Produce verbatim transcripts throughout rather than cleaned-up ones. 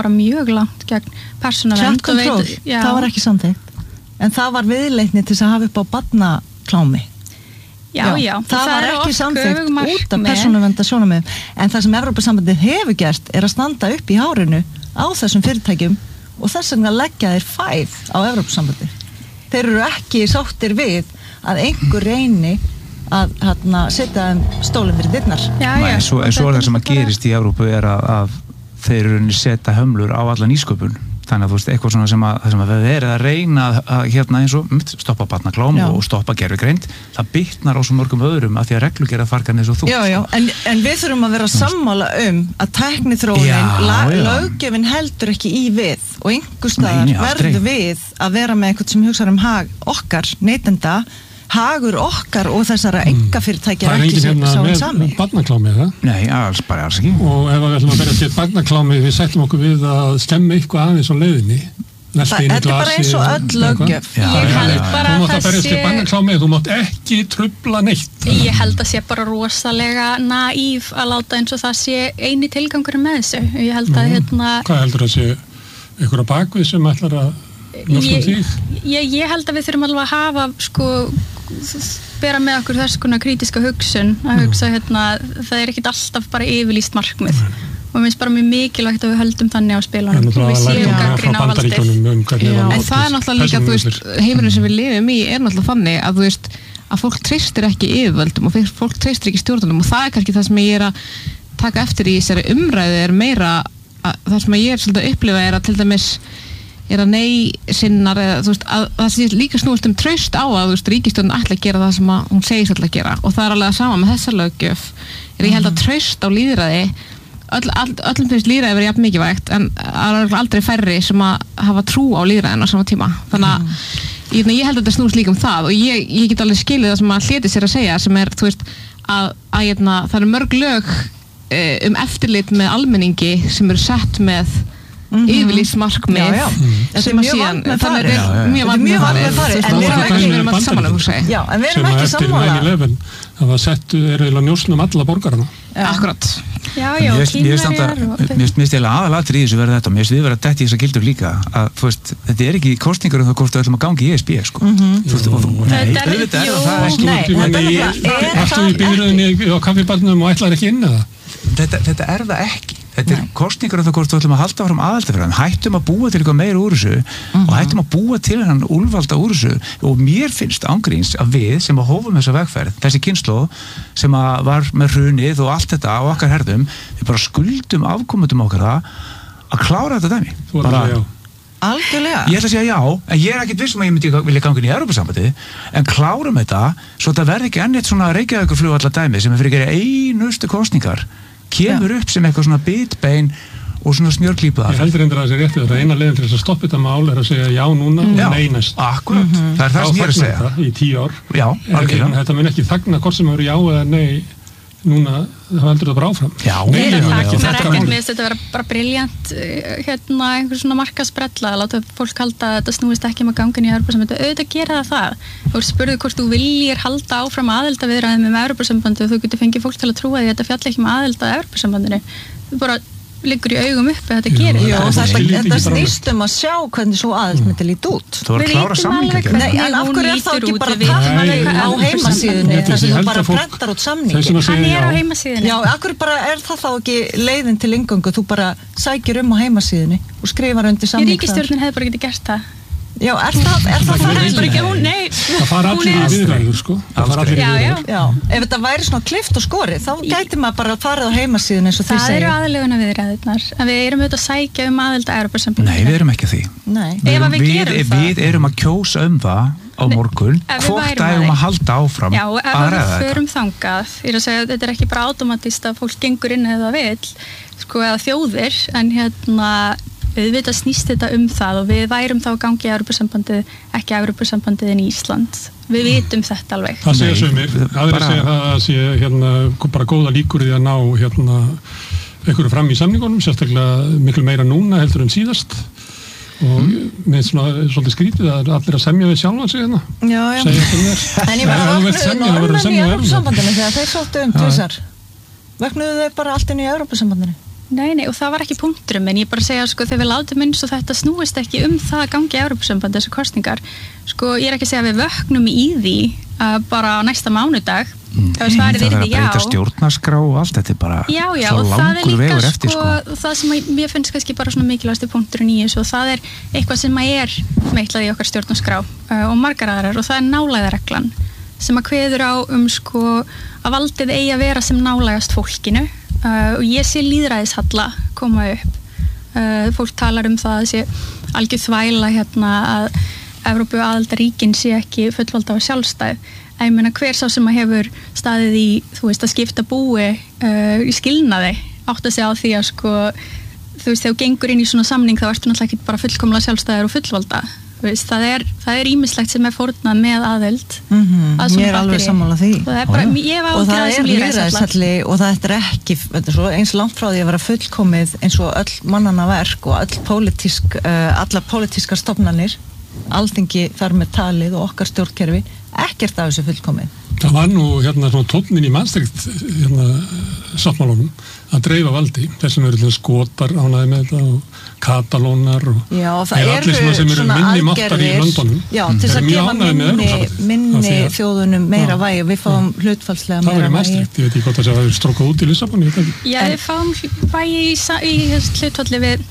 bara mjög langt gegn persónuvernd og veit, það var ekki samþykkt en það var viðleitni til að hafa upp á barnaklámi já, já, já það, það var ekki samþykkt út af persónuverndarsjónarmiðum en það sem Evrópusambandið hefur gert er að standa upp í hárinu á þessum fyrirtækjum og þess vegna leggja þeir fæð á Evrópusambandið þeir eru ekki sáttir við að einhver reyni að hérna, setja stólinn fyrir dyrnar. Já, já. En svo, en svo er það sem að gerist í Evrópu er að, að þeir eru setja hömlur á alla nýsköpun. Þannig að þú veist, eitthvað svona sem að, sem að við erum að reyna að, að hérna eins og stoppa barnaklám og stoppa gervigreind, það bitnar á svo mörgum öðrum að því að reglugerðarfarkan eins og þú. Já, já, en, en við þurfum að vera sammála um að tækniþróunin, löggjöfin heldur ekki í við og einhvers staðar verður við að vera með eitthvað sem hugsaður um hag okkar neytenda hagur okkar og þessara einkafyrirtækja er ekki sáinn sami. Það er enginn hérna með barnaklámi, það? Nei, alls bara alls ekki. Og ef við ætlum að berjast við barnaklámi, við sættum okkur við að stemma eitthvað aðeins á leiðinni. Þetta er bara eins og öll löggjöf. Ég held bara að það sé... Þú mátt að berjast við barnaklámi, þú mátt ekki trufla neitt. Ég held að sé bara rosalega naív að láta eins og það sé eini tilgangurinn með þessu. Ég held að hérna... Hvað heldur að sé einhverja bakvið sem ætlar að njósna þig? Ég, ég held að við þurfum alveg að hafa sko bera með okkur þess konar krítiska hugsun að hugsa hérna það er ekkit alltaf bara yfirlýst markmið mm. og mér finnst bara mjög mikilvægt að við höldum þannig á spilunum og við séum gagnrýna á valdið en það er náttúrulega líka þú veist, heimurinn sem við lifum í er náttúrulega þannig að þú veist að fólk treystir ekki yfirvöldum og fólk treystir ekki stjórnvöldum og það er kannski það sem ég er að taka eftir í þessari umræðu er meira að, það sem ég er svolítið að upplifa er að til dæmis er að nei sinnar eða þú veist að það sé líka snúist um traust á að þú veist ríkisstjórnin ætla að gera það sem að hún segist ætla að gera og það er alveg að sama með þessa löggjöf er ég held að traust á lýðræði öll, all, öllum finnst lýðræði verið jafn mikilvægt en það er aldrei færri sem að hafa trú á lýðræðin á sama tíma þannig að mm. ég, ég held að þetta snúist líka um það og ég, ég get alveg skilið það sem að hleti sér að segja sem er þú veist að, að ég, það eru mörg lög um eftirlit með almenningi sem eru sett með Mm-hmm. yfirlýst markmið já, já. Mm. sem að síðan það er mjög vant með farið en við erum ekki saman já, en við erum ekki sammála það var sett, er eiginlega njósnum alla borgarana akkurat já, já, kínverjar mér finnst eiginlega aðalatrið í þessu verða þetta mér finnst við verða dætt í þessa gildur líka að þú veist, þetta er ekki kostningur um það hvort við ætlum að gangi í E S B sko þetta er þetta er það ekki þetta er kostningur um það hvort við ætlum að halda áfram aðaldafræðum, hættum að búa til eitthvað meira úr þessu uh-huh. og hættum að búa til hann úlvalda úr þessu og mér finnst ángríns að við sem að hófum þessa vegferð, þessi kynslóð sem að var með hrunið og allt þetta á okkar herðum, við bara skuldum afkomendum okkar það að klára þetta dæmi. Þú var að segja já. Algjörlega. Ég ætla að segja já, en ég er ekkert viss um að ég myndi vilja ganga inn í Evrópusambandið, en klárum þetta svo þetta verði ekki enn eitt svona Reykjavíkurflugvallar dæmi sem er fyrir að gera einustu kosningar kemur upp sem eitthvað svona bitbein og svona smjörklípaðar. Ég heldur endur að það sé rétt við þetta. Eina leiðin til þess að stoppa þetta mál er að segja já núna mm. og nei næst. Akkurat. Mm-hmm. Það er það sem ég er að segja. Þetta í tíu ár. Já, algjörlega. Þetta mun ekki þagna hvort sem eru já eða nei núna, þá heldur þetta bara áfram. Já, nei, það þagnar ekkert með þess að þetta vera bara briljant hérna einhver svona markasbrella að láta fólk halda að þetta snúist ekki um að ganga inn í Evrópusambandið. Auðvitað gera það það. Þú spurðu hvort þú viljir halda áfram aðildarviðræðum með Evrópusambandið og þú getur fengið fólk til að trúa því að þetta fjalli ekki með aðild að Evrópusambandinu. Þú bara liggur í augum upp að þetta gerir. Já, þetta snýst um að sjá hvernig svo aðild myndi líta út. Þú var að klára samninga. Nei, en af hverju er það ekki bara takk á heimasíðunni þar sem þú bara prentar út samningi? Hann er á heimasíðunni. Já, af hverju bara er það þá ekki leiðin til inngöngu? Þú bara sækir um á heimasíðunni og skrifar undir samning. Ríkisstjórnin hefði bara getið gert það. Já, er það, er það það er bara ekki hún, nei það fara allir í viðræður, sko það fara allir í viðræður já, ef þetta væri svona klift og skorið, þá gæti maður bara að fara á heimasíðun eins og þið segja það eru aðlöguna viðræðurnar, en við erum auðvitað að sækja um aðild að Evrópusambandinu. Nei, við erum ekki að því Nei. Ef við gerum við, það við erum að kjósa um það á morgun hvort að erum að halda áfram já, ef við förum þangað ég er að segja, þetta er ekki bara automatist að fólk gengur inn eða vill, sko, eða þjóðir en hérna auðvitað snýst þetta um það og við værum þá að gangi í Evrópusambandið, ekki Evrópusambandið en Ísland. Við vitum þetta alveg. Það segja sumir, aðrir segja það að sé hérna bara góða líkur í að ná hérna einhverju fram í samningunum, sérstaklega miklu meira núna heldur en síðast og mm. með svona svolítið skrítið að allir að semja við sjálfa sig hérna. Já, já. Segja þetta en ég var að norðmenn í Evrópusambandinu þegar þeir sóttu um tvisar. Vöknuðu þeir bara allt inn í Evrópusambandinu? Nei, nei, og það var ekki punkturum, en ég bara segja, sko, þegar við látum eins og þetta snúist ekki um það að gangi í Evrópusambandi, þessu kosningar, sko, ég er ekki að segja að við vöknum í því uh, bara á næsta mánudag, mm. ef svarið er því já. Það er að breyta stjórnarskrá og allt, þetta er bara já, já, svo langur vegur eftir, sko. Já, og það er líka, sko, það sem að, mér finnst kannski bara svona mikilvægasti punkturinn í þessu, og það er eitthvað sem að er meitlað í okkar stjórnarskrá uh, og margar aðrar, og það er nálægðarreglan, sem að kveður á um, sko, að valdið eigi að vera sem nálægast fólkinu. Uh, og ég sé lýðræðishalla koma upp uh, fólk talar um það að sé algjör þvæla hérna að Evrópu aðildarríkin sé ekki fullvalda og sjálfstæð en ég meina hver sá sem að hefur staðið í þú veist að skipta búi uh, í skilnaði átt að segja á því að sko þú veist þegar þú gengur inn í svona samning þá ertu náttúrulega ekki bara fullkomlega sjálfstæður og fullvalda veist, það er það er ýmislegt sem er fórnað með aðild mm-hmm. að ég er alveg sammála því og það er bara, ég var og það er lýðræðishalli og það er ekki þetta er svo eins langt frá því að vera fullkomið eins og öll mannanna verk og öll pólitísk uh, alla pólitískar stofnanir Alþingi þar með talið og okkar stjórnkerfi ekkert af þessu fullkomið það var nú hérna svona tónnin í Maastricht hérna sáttmálunum að dreifa valdi þessum eru til skotar ánæði með þetta og katalónar og já, það eru svona, sem eru minni máttar í Londonum já, til þess að gefa minni, minni þjóðunum meira já, vægi við fáum já. hlutfallslega meira vægi það var í Maastricht, ég veit ekki hvort það sé að stróka út í Lissabon já, við fáum vægi í, í hlutfalli við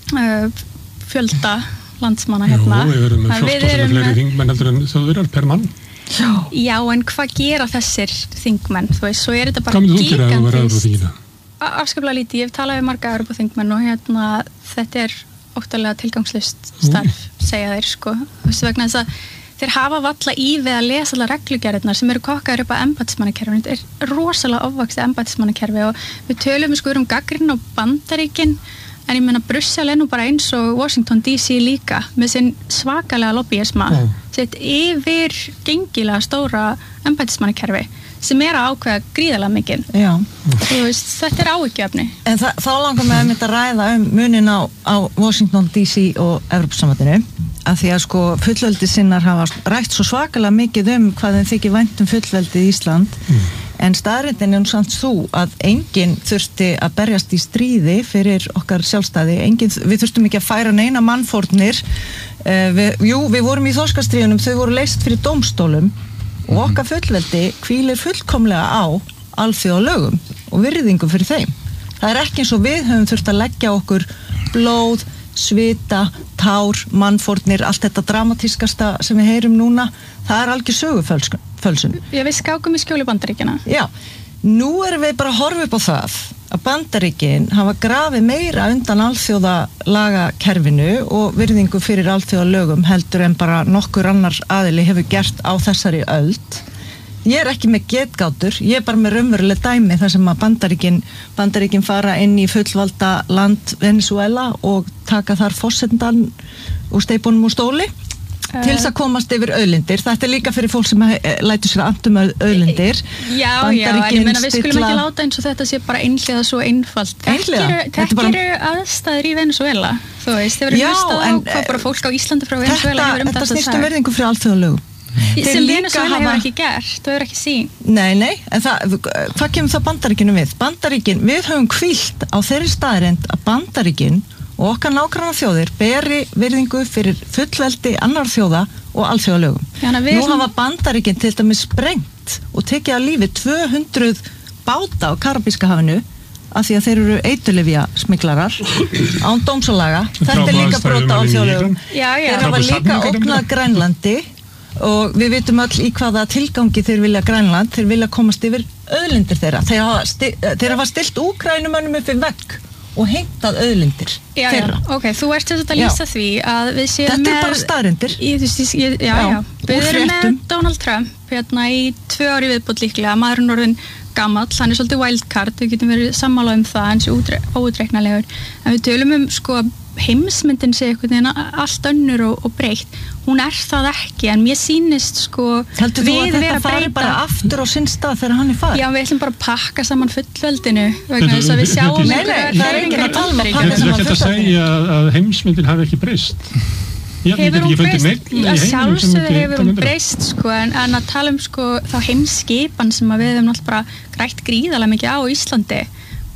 uh, fjölda landsmanna hérna Jú, við erum með fjórtán fleiri þingmenn heldur en þjóðverjar per mann já, já en hvað gera þessir þingmenn, þú veist, svo er þetta bara gigantískt hvað myndir þú gera ef þú verður að þingina? Afskaplega lítið, ég hef talað við marga Evrópuþingmenn og hérna þetta er óttalega tilgangslust starf mm. segja þeir sko, þú veist vegna þess að þeir hafa valla í við að lesa alla reglugerðirnar sem eru kokkaður upp á embættismannakerfinu, þetta er rosalega ofvaxið embættismannakerfi og við tölum sko um gagnrýni á Bandaríkin en ég meina Brussel er nú bara eins og Washington D C líka með sinn svakalega lobbyisma mm. sitt yfir gengilega stóra embættismannakerfi sem er að ákveða gríðarlega mikið veist, þetta er áhyggjuefni en þa þá langar mig að mynda að ræða um munin á, á Washington D C og Evrópusambandinu að því að sko fullveldi sinnar hafa rætt svo svakalega mikið um hvað þeim þykir vænt um fullveldi í Ísland mm. en staðrindin er nú samt þú að enginn þurfti að berjast í stríði fyrir okkar sjálfstæði enginn, við þurftum ekki að færa neina mannfórnir uh, við, jú, við vorum í þorskastríðunum, þau voru leyst fyrir dómstólum og okkar fullveldi hvílir fullkomlega á alþjóðalögum og virðingu fyrir þeim. Það er ekki eins og við höfum þurft að leggja okkur blóð, svita, tár, mannfórnir, allt þetta dramatískasta sem við heyrum núna, það er algjör sögufölsun. Já, við skákum í skjóli Bandaríkjana. Já, nú erum við bara að horfa upp á það að Bandaríkin hafa grafið meira undan alþjóðalagakerfinu og virðingu fyrir alþjóðalögum heldur en bara nokkur annar aðili hefur gert á þessari öld. Ég er ekki með getgátur, ég er bara með raunveruleg dæmi þar sem að Bandaríkin, Bandaríkin fara inn í fullvalda land Venezuela og taka þar forsetan úr steipunum úr stóli uh, til þess að komast yfir auðlindir. Þetta er líka fyrir fólk sem lætur sér andum auðlindir. Já, já, en ég meina við skulum ekki láta eins og þetta sé bara einhliða svo einfalt. Einhliða? Þetta eru aðstæður í Venezuela, þú veist, þeir eru hlustað á hvað bara fólk á Íslandi frá Venezuela hefur um þetta að þetta snýst um virðingu fyrir alþjóðalögum. sem Venezuela hefur ekki gert, þú hefur ekki sín Nei, nei, en það, hvað kemur það Bandaríkinu við? Bandaríkin, við höfum hvílt á þeirri staðreynd að Bandaríkin og okkar nágranna þjóðir beri virðingu fyrir fullveldi annar þjóða og alþjóðalögum. Nú hafa Bandaríkin til dæmis sprengt og tekið að lífi tvö hundruð báta á Karabíska hafinu af því að þeir eru eiturlyfja smiklarar án dómsalaga. Þetta er líka brot á alþjóðalögum. Þeir hafa líka ógnað Grænlandi og við vitum öll í hvaða tilgangi þeir vilja Grænland, þeir vilja komast yfir auðlindir þeirra. Þeir hafa, sti þeir hafa stilt Úkrænumönnum upp við vegg og heimtað auðlindir já, þeirra. Já, ok, þú ert þess að lýsa já. því að við séum Þetta með... er bara staðreyndir. Já, já, já. Við erum með Donald Trump hérna í tvö ári viðbútt líklega, maðurinn orðinn gamall, hann er svolítið wildcard, við getum verið sammála um það, hann sé óútreiknarlegur, en við tölum um sko heimsmyndin sé eitthvað en allt önnur og, og breytt, hún er það ekki en mér sýnist sko Heldur þú að þetta fari bara aftur á sinn stað þegar hann er farið? Já, við ætlum bara að pakka saman fullveldinu vegna þess að við sjáum Nei, nei, það er enginn að tala um að pakka saman fullveldinu. Þetta er ekki að segja að heimsmyndin hafi ekki breyst. Hefur hún breyst? Að sjálfsögðu hefur hún breyst sko en, en að tala um sko þá heimskipan sem að við hefum náttúrulega bara grætt gríðarlega mikið á Íslandi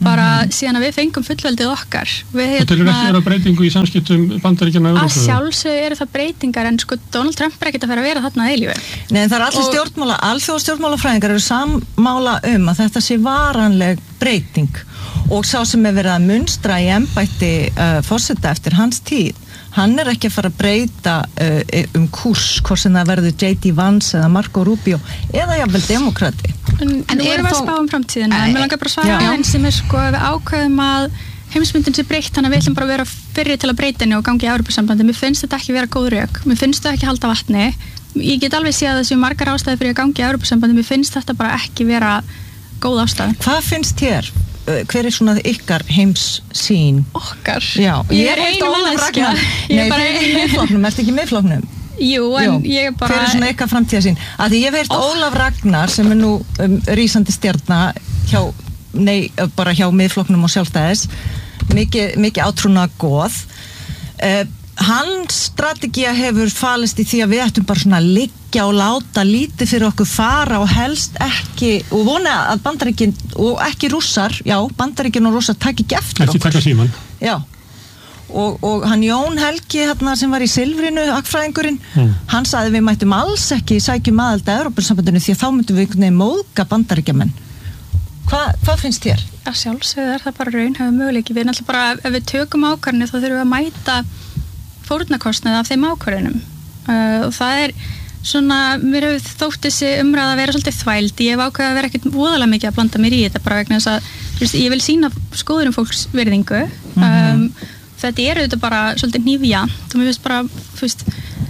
bara mm. síðan að við fengum fullveldið okkar. Við, og þeir eru ekki vera breytingu í samskiptum Bandaríkjanna og Evrópu? Að sjálfsög eru það breytingar en sko Donald Trump er ekkert að vera að vera þarna eilífi. Nei, en það er allir stjórnmála, alþjóðastjórnmálafræðingar eru sammála um að þetta sé varanleg breyting og sá sem er verið að munstra í embætti uh, forseta eftir hans tíð, hann er ekki að fara að breyta uh, um kurs, hvort sem það verður J D Vance eða Marco Rubio eða jafnvel demokrati. En, en nú erum við að spá um framtíðina, en mér langar bara að svara einn sem er sko að við ákveðum að heimsmyndin sé breytt, þannig að við ætlum bara að vera fyrri til að breyta henni og gangi í Evrópusambandi. Mér finnst þetta ekki vera góð rök, mér finnst þetta ekki halda vatni. Ég get alveg séð að þessu margar ástæði fyrir að gangi í Evrópusambandi, mér finnst þetta bara ekki vera góð ástæði. Hvað finnst þér? Hver er svona ykkar heimssýn? Okkar? Já, ég er einu manneskja. Nei, þið er í miðflokknum, ertu ekki í miðflokknum? Jú, en Jú. ég er bara... Hver er svona ykkar framtíðasýn? Að því ég hef heyrt oh. Ólaf Ragnar sem er nú um, rísandi stjarna hjá, nei, bara hjá miðflokknum og sjálfstæðis, mikið, mikið átrúna góð. Uh, hans strategía hefur falist í því að við ættum bara svona að liggja og láta lítið fyrir okkur fara og helst ekki, og vona að Bandaríkin og ekki rússar, já, Bandaríkin og rússar takk ekki eftir ekki okkur. Ekki taka síman. Já. Og, og hann Jón Helgi hérna, sem var í Silfrinu, akfræðingurinn, mm. hann sagði við mættum alls ekki sækjum aðild að Evrópusambandinu því að þá myndum við einhvern veginn móðga Bandaríkjamenn. Hva, hvað finnst þér? Að sjálfsögðu er það bara raunhæfur möguleiki. Við náttúrulega bara, ef við tökum ákvarðanir þá þurfum við að mæta fórnarkostnaði af þeim ákvarðunum. Uh, og það er svona, mér hefur þótt þessi umræða að vera svolítið þvæld. Ég hef ákveðið að vera ekkert voðalega mikið að blanda mér í þetta bara vegna þess að, þú veist, ég vil sýna skoðunum fólks virðingu. Mm-hmm. Um, þetta er auðvitað bara svolítið hnífjant og mér finnst bara, þú veist,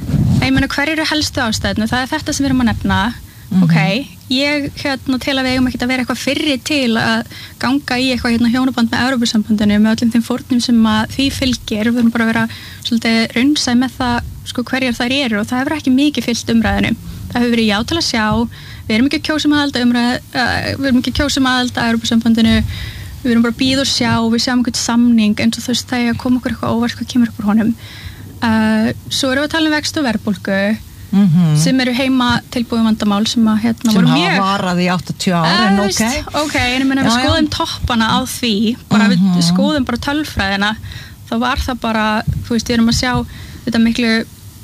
ég meina hver eru helstu ástæðinu? Það er þetta sem við erum að nefna. Mm-hmm. Ok, ég hérna til að við eigum ekkert að vera eitthvað fyrri til að ganga í eitthvað hérna hjónaband með Evrópusambandinu með öllum þeim fórnum sem að því fylgir. Við erum bara að vera svolítið raunsæ með það sko hverjar þær eru og það hefur ekki mikið fyllt umræðinu. Það hefur verið já til að sjá, við erum ekki að kjósa um aðild að umræð, uh, við erum ekki að kjósa um aðild að Evrópusambandinu, við erum bara að bíða og sjá, við sjáum einhvern samning eins og þú veist það er að koma okkur eitthvað óvart hvað kemur upp úr honum. Uh, svo erum við að tala um vext og verðbólgu. Mm-hmm. sem eru heima tilbúið vandamál sem að hérna sem voru hafa mjög varað í áttatíu ár en ok ok, en ég meina við skoðum toppana á því bara mm-hmm. við skoðum bara tölfræðina þá var það bara, þú veist, við erum að sjá þetta miklu,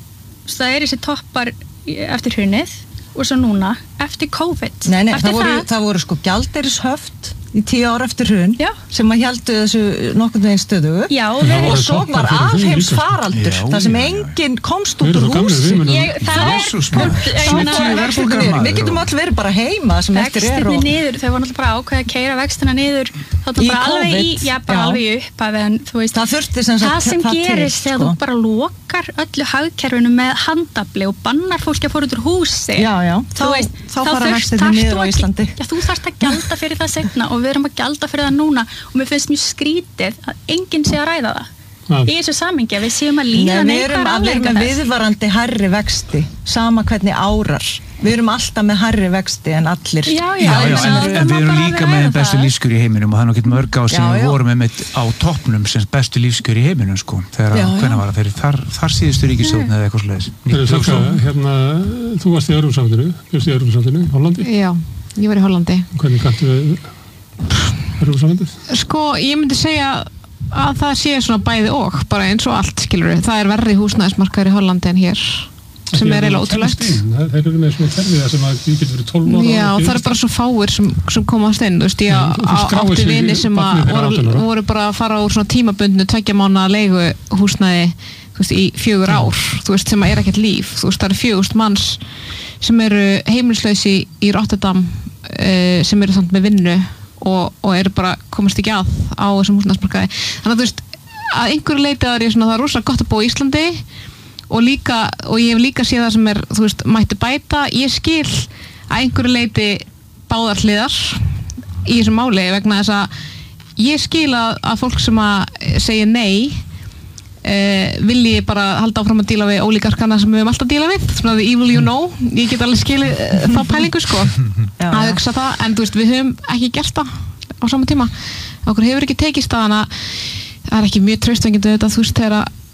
það er þessi toppar eftir hrunið og svo núna, eftir COVID nei, nei, eftir það, voru, það. það voru sko gjaldeyrishöft í tíu ára eftir hrun já. Sem að héldu þessu nokkurn veginn stöðu já, og, og svo var alheims faraldur já, það sem já. Enginn komst út úr húsi ég, það er við getum öll verið bara heima sem eftir er og niður, þau voru náttúrulega bara ákveð að keyra vextina niður þá bara alveg í, já bara alveg upp en þú veist, það þurfti sem sagt það sem gerist þegar þú bara lokar öllu hagkerfinu með handafli og bannar fólki að fóra út úr húsi já, já, þá fara vextina niður á Íslandi já, þú þarft að gjalda fyrir það seinna og við erum að gjalda fyrir það núna og mér finnst mjög skrítið að enginn sé að ræða það ja. Í þessu samhengi að við séum að líða neikvæðar afleiðingar þess. Við erum með viðvarandi hærri vexti sama hvernig árar við erum alltaf með hærri vexti en allir já, já, já, já, en, en, en við erum líka með bestu lífskjör í heiminum og það er nokkið mörg á sem við vorum með á toppnum sem bestu lífskjör í heiminum sko, þegar hvernig var það fyrir þar, þar síðustu ríkisstjórn eða eitthvað svoleiðis hérna, þú varst í Evrópusambandinu bjóst í Evrópusambandinu, Hollandi? Já, ég var í Hollandi. Hvernig kanntu við Evrópusambandið? Sko, ég myndi segja að það sé svona bæði og bara eins og allt, skilur við. Það er verri húsnæðismarkaður í Hollandi en hér sem er eiginlega ótrúlegt. Það er með svona kerfið sem að því getur verið tólf ára. Já, það er bara svo fáir sem, sem komast inn, þú veist, ég átti vini sem að voru, voru bara að fara úr svona tímabundnu tveggja mánaða leigu húsnæði, þú veist, í fjögur ár, þú veist, sem að er ekkert líf, þú veist, það eru fjögurst manns sem eru heimilislausi í Rotterdam uh, sem eru samt með vinnu og, og eru bara komast ekki að á þessum húsnæðismarkaði. Þannig að þú veist, að einhverju leiti að það er rosa gott að búa í Íslandi og líka, og ég hef líka séð það sem er, þú veist, mætti bæta. Ég skil að einhverju leiti báðar hliðar í þessu máli vegna þess að ég skil að, að fólk sem að segja nei Uh, vilji bara halda áfram að díla við ólíkarkana sem við höfum alltaf að díla við svona the evil you know, ég get alveg skilið uh, þá pælingu sko já, að hugsa það, en þú veist, við höfum ekki gert það á sama tíma, okkur hefur ekki tekist það, þannig að það er ekki mjög traustvengjandi þetta, þú veist, þegar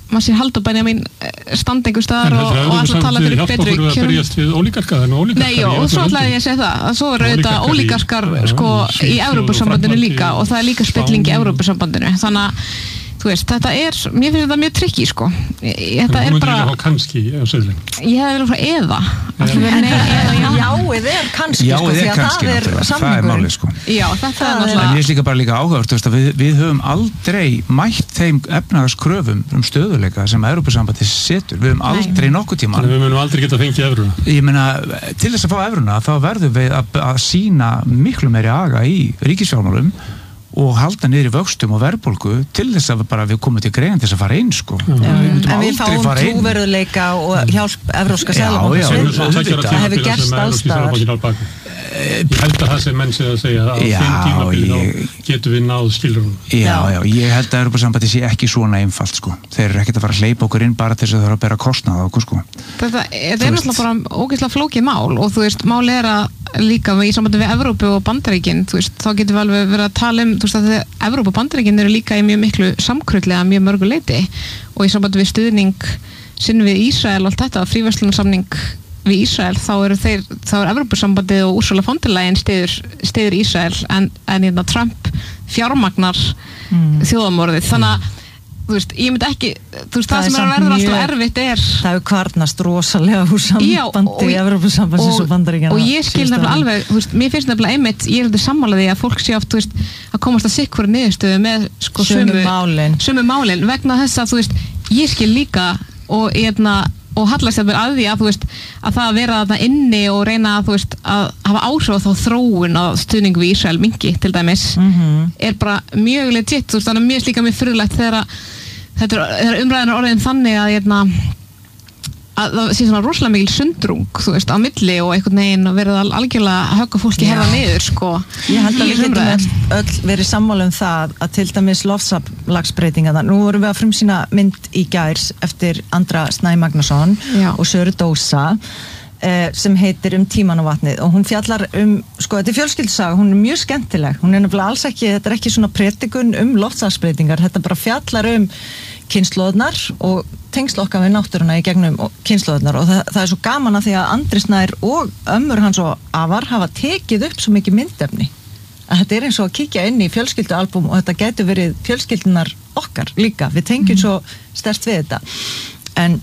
maður sér Halldór Benjamín standa einhver staðar og, og alltaf tala fyrir betri kjörum. En það er að berjast við ólígarka, það er nú ólígarkar. Nei, jó, og svo ætlaði ég að segja það, að svo eru þetta ólígarkar sko í Evrópusambandinu líka og það er líka spilling í Evrópusambandinu. Þannig að þú veist, þetta er, mér finnst þetta mjög trikki sko. Þetta er bara... En þú myndir vilja fá kannski á Suðurlandi? Ég hefði viljað frá eða. Jáið er kannski sko, því að það er samningurinn. Sko. Já, þetta er náttúrulega... En ég er líka bara líka áhugavert, þú veist, að við, við höfum aldrei mætt þeim efnahagskröfum um stöðuleika sem Evrópusambandið setur. Við höfum aldrei nokkuð tíma. Við munum aldrei geta fengið evruna. Ég meina, til þess að fá evruna, þá verðum við að, að sýna miklu meiri aga í ríkisfjármálum og halda niður í vöxtum og verðbólgu til þess að bara við komum til greiðan til þess að fara inn sko. Já, við en við fáum trúverðuleika og hjálp evrópska seðlabankans. Það hefur gerst allstaðar. Ég held að það sem menn sé að segja að á þeim tímabili þá getum við náð skilrunum. Já, já, ég held að Evrópusambandið sé ekki svona einfalt sko. Þeir eru ekkert að fara að hleypa okkur inn bara til þess að það eru að bera kostnað á okkur sko. Þetta er náttúrulega bara ógeðslega flókið mál og þú veist, mál er að líka í sambandi við Evrópu og Bandaríkin, þú veist, þá getum við alveg verið að tala um, þú veist, að Evrópu og Bandaríkin eru líka í mjög miklu samkrullega mjög mörgu leyti og í sambandi við stuðning sinn við Ísrael og allt þetta, fríverslunarsamning við Ísrael, þá eru þeir, þá er Evrópusambandið og Ursula von der Leyen stiður, stiður Ísrael en, en hérna Trump fjármagnar mm. þjóðamorðið, þannig að þú veist, ég myndi ekki, þú veist, það, það sem er að verða alltaf erfitt er það hefur kvarnast rosalega úr sambandi í Evrópusambandsins og Bandaríkjanna og ég skil nefnilega alveg, þú veist, mér finnst nefnilega einmitt, ég er þetta sammálaði að fólk sé oft, þú veist, að komast að sikkur niðurstöðu með sko sömu málin sömu málin, vegna þess að, þú veist, ég skil líka og hérna og hallast þetta að því að þú veist að það að vera þarna inni og reyna að þú veist að hafa áhrif á þá þróun að stuðning við Ísrael mingi til dæmis mm-hmm. er bara mjög legit, þú veist, þannig að mér er líka mjög furðulegt þegar að þetta er umræðan orðin þannig að hérna að það sé svona rosalega mikil sundrung þú veist, á milli og einhvern veginn og verið algjörlega að högga fólki herða niður sko. Ég held að við getum öll, öll verið sammála um það að til dæmis loftslagsbreytingarna, nú vorum við að frumsýna mynd í gærs eftir Andra Snæ Magnússon Já. og Söru Dósa eh, sem heitir Um tíman og vatnið og hún fjallar um, sko þetta er fjölskyldusaga, hún er mjög skemmtileg, hún er nefnilega alls ekki, þetta er ekki svona predikun um loftslagsbreytingar, þetta bara fjallar um kynslóðnar og tengsl okkar við náttúruna í gegnum kynslóðnar og það, það er svo gaman að því að Andri Snær og ömmur hans og afar hafa tekið upp svo mikið myndefni að þetta er eins og að kíkja inn í fjölskyldualbum og þetta getur verið fjölskyldunar okkar líka, við tengjum mm. svo sterkt við þetta en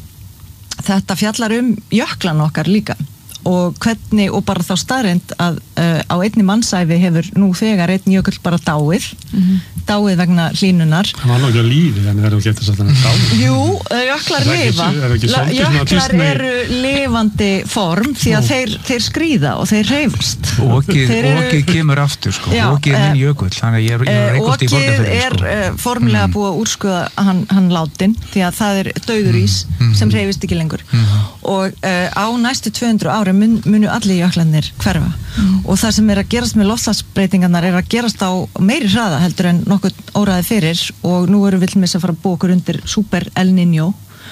þetta fjallar um jöklan okkar líka og hvernig, og bara þá staðreynd að uh, á einni mannsæfi hefur nú þegar einn jökull bara dáið mm-hmm. dáið vegna hlýnunar það var náttúrulega lífi, en það er ekki eftir að það dáið Jú, jöklar lifa jöklar eru lifandi form því að þeir, þeir skríða og þeir hreyfast Okið eru... kemur aftur sko, okið er minn jökull þannig að ég er reykust í Borgarfirði Okið er sko. formulega mm. búið að úrskuða hann, hann látin, því að það er dauður ís mm. sem hreyfist ekki lengur mm. og uh, á næstu tvö hundruð ári mun, munu allir jöklarnir hverfa mm. og það sem er að gerast með loftslagsbreytingarnar er að gerast á meiri hraða heldur en nokkuð óræði fyrir og nú erum við til að fara að búa okkur undir super El Niño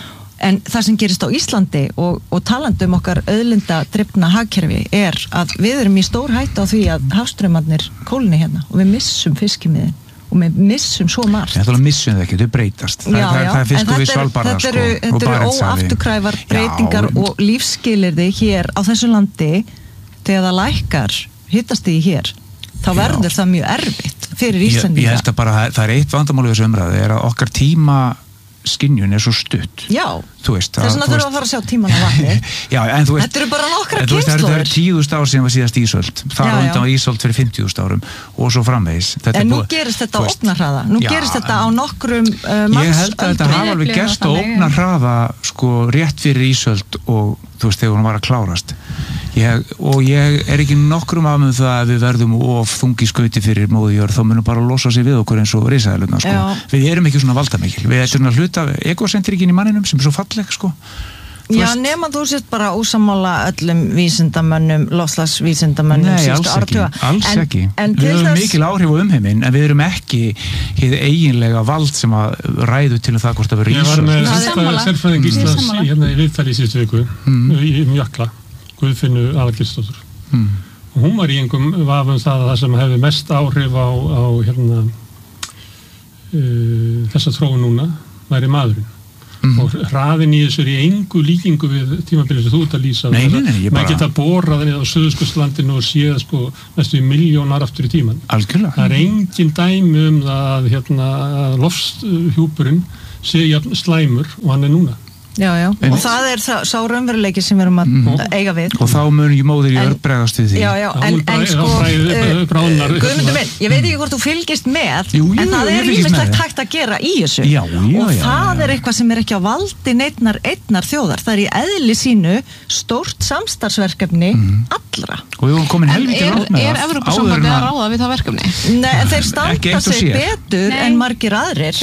en það sem gerist á Íslandi og, og talandi um okkar auðlinda drifna hagkerfi er að við erum í stór hættu á því að hafstraumarnir kólni hérna og við missum fiskimiðin og við missum svo margt. Þetta er missum það ekki, þau breytast. Já, það, já, það er fisk og við Svalbarða sko. Þetta eru óafturkræfar breytingar já, og lífsskilyrði hér á þessu landi þegar það lækkar hittast í hér, þá verður já. það mjög erfitt fyrir Íslendinga. Ég, ég held að bara það er eitt vandamál í þessu umræðu, er að okkar tíma skynjun er svo stutt. Já, veist, þess vegna þurfum við að fara að sjá tíman á vatni. Já, en þú veist, þetta eru bara nokkra kynslóðir. Það eru tíu þúsund ár síðan var síðast ísöld. Það var undan á ísöld fyrir fimmtíu þúsund árum og svo framvegis. Þetta en nú búið, gerist þetta á ógnarhraða. Nú já, gerist þetta á nokkrum uh, manns. Ég held að þetta hafa alveg gerst á ógnarhraða sko rétt fyrir ísöld og þú veist, þegar hún var að klárast. Ég, og ég er ekki nokkrum af með það að við verðum of þungi skauti fyrir móðujörð, þá munum bara losa sig við okkur eins og risaðaluna sko. Við erum ekki svona valdamikil, við erum að hluta egocentrikin í manninum sem er svo falleg sko. Já, nema þú sést bara ósammála öllum vísindamönnum, loftslagsvísindamönnum Nei, alls ekki, alls en, ekki. En við höfum þess... mikil áhrif á umheiminn, en við erum ekki hið eiginlega vald sem að ræðu til það hvort að vera ísöld. Ég var með sérfræðing Íslands hérna í viðtali í síðustu viku, mm. í Jökla, Guðfinnu Aðalgeirsdóttur. Mm. Og hún var í einhverjum vafum það að það sem hefði mest áhrif á, á hérna, uh, þessa þróun núna væri maðurinn. mm. og hraðin í þessu er í engu líkingu við tímabilið sem þú ert að lýsa. Nei, nei, nei, ég bara... Maður geta borað niður á Suðurskautslandinu og séð sko næstu miljónar aftur í tíman. Algjörlega. Það er engin dæmi um það að hérna, lofthjúpurinn sé jafn slæmur og hann er núna. Já, já, og það er það, sá raunveruleiki sem við erum að mm. eiga við. Og þá mun ég móðir í örbregast við því. Já, já, en, en sko, Guðmundur minn, ég veit ekki hvort þú fylgist með, jú, jú, en það er ýmislegt hægt að gera í þessu. Já, já, og já, það já. er eitthvað sem er ekki á valdi neinnar einnar þjóðar. Það er í eðli sínu stórt samstarfsverkefni mm. allra. Og við vorum komin helviti langt með það. Er Evrópusambandið að ráða við það verkefni? Nei, en þeir standa sig betur en margir aðrir.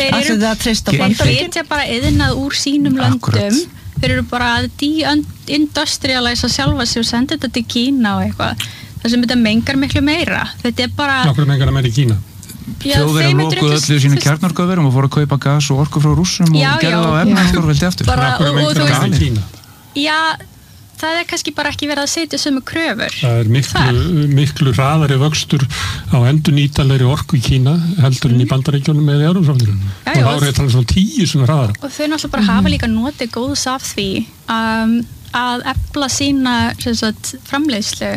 Þeir flytja bara iðnað úr sínum löndum. Þeir eru bara að de-industrialisa sjálfa sig og senda þetta til Kína og eitthvað. Það sem þetta mengar miklu meira. Þetta er bara... Nákvæmlega mengar það meira í Kína. Þjóðverðar lokuðu öllu sínu kjarnorkuverum og fóru að kaupa gas og orku frá Rússum og gerðu það á efnahagsstórveldi aftur. Nákvæmlega mengar það í Kína. Já, það er kannski bara ekki verið að setja sömu kröfur. Það er miklu, miklu hraðari vöxtur á endurnýtanlegri orku í Kína heldur en í Bandaríkjunum eða í Evrópusambandinu. Og þá er þetta svona tíu svona hraðara. Og þau náttúrulega bara hafa líka notið góðs af því um, að efla sína sagt, framleiðslu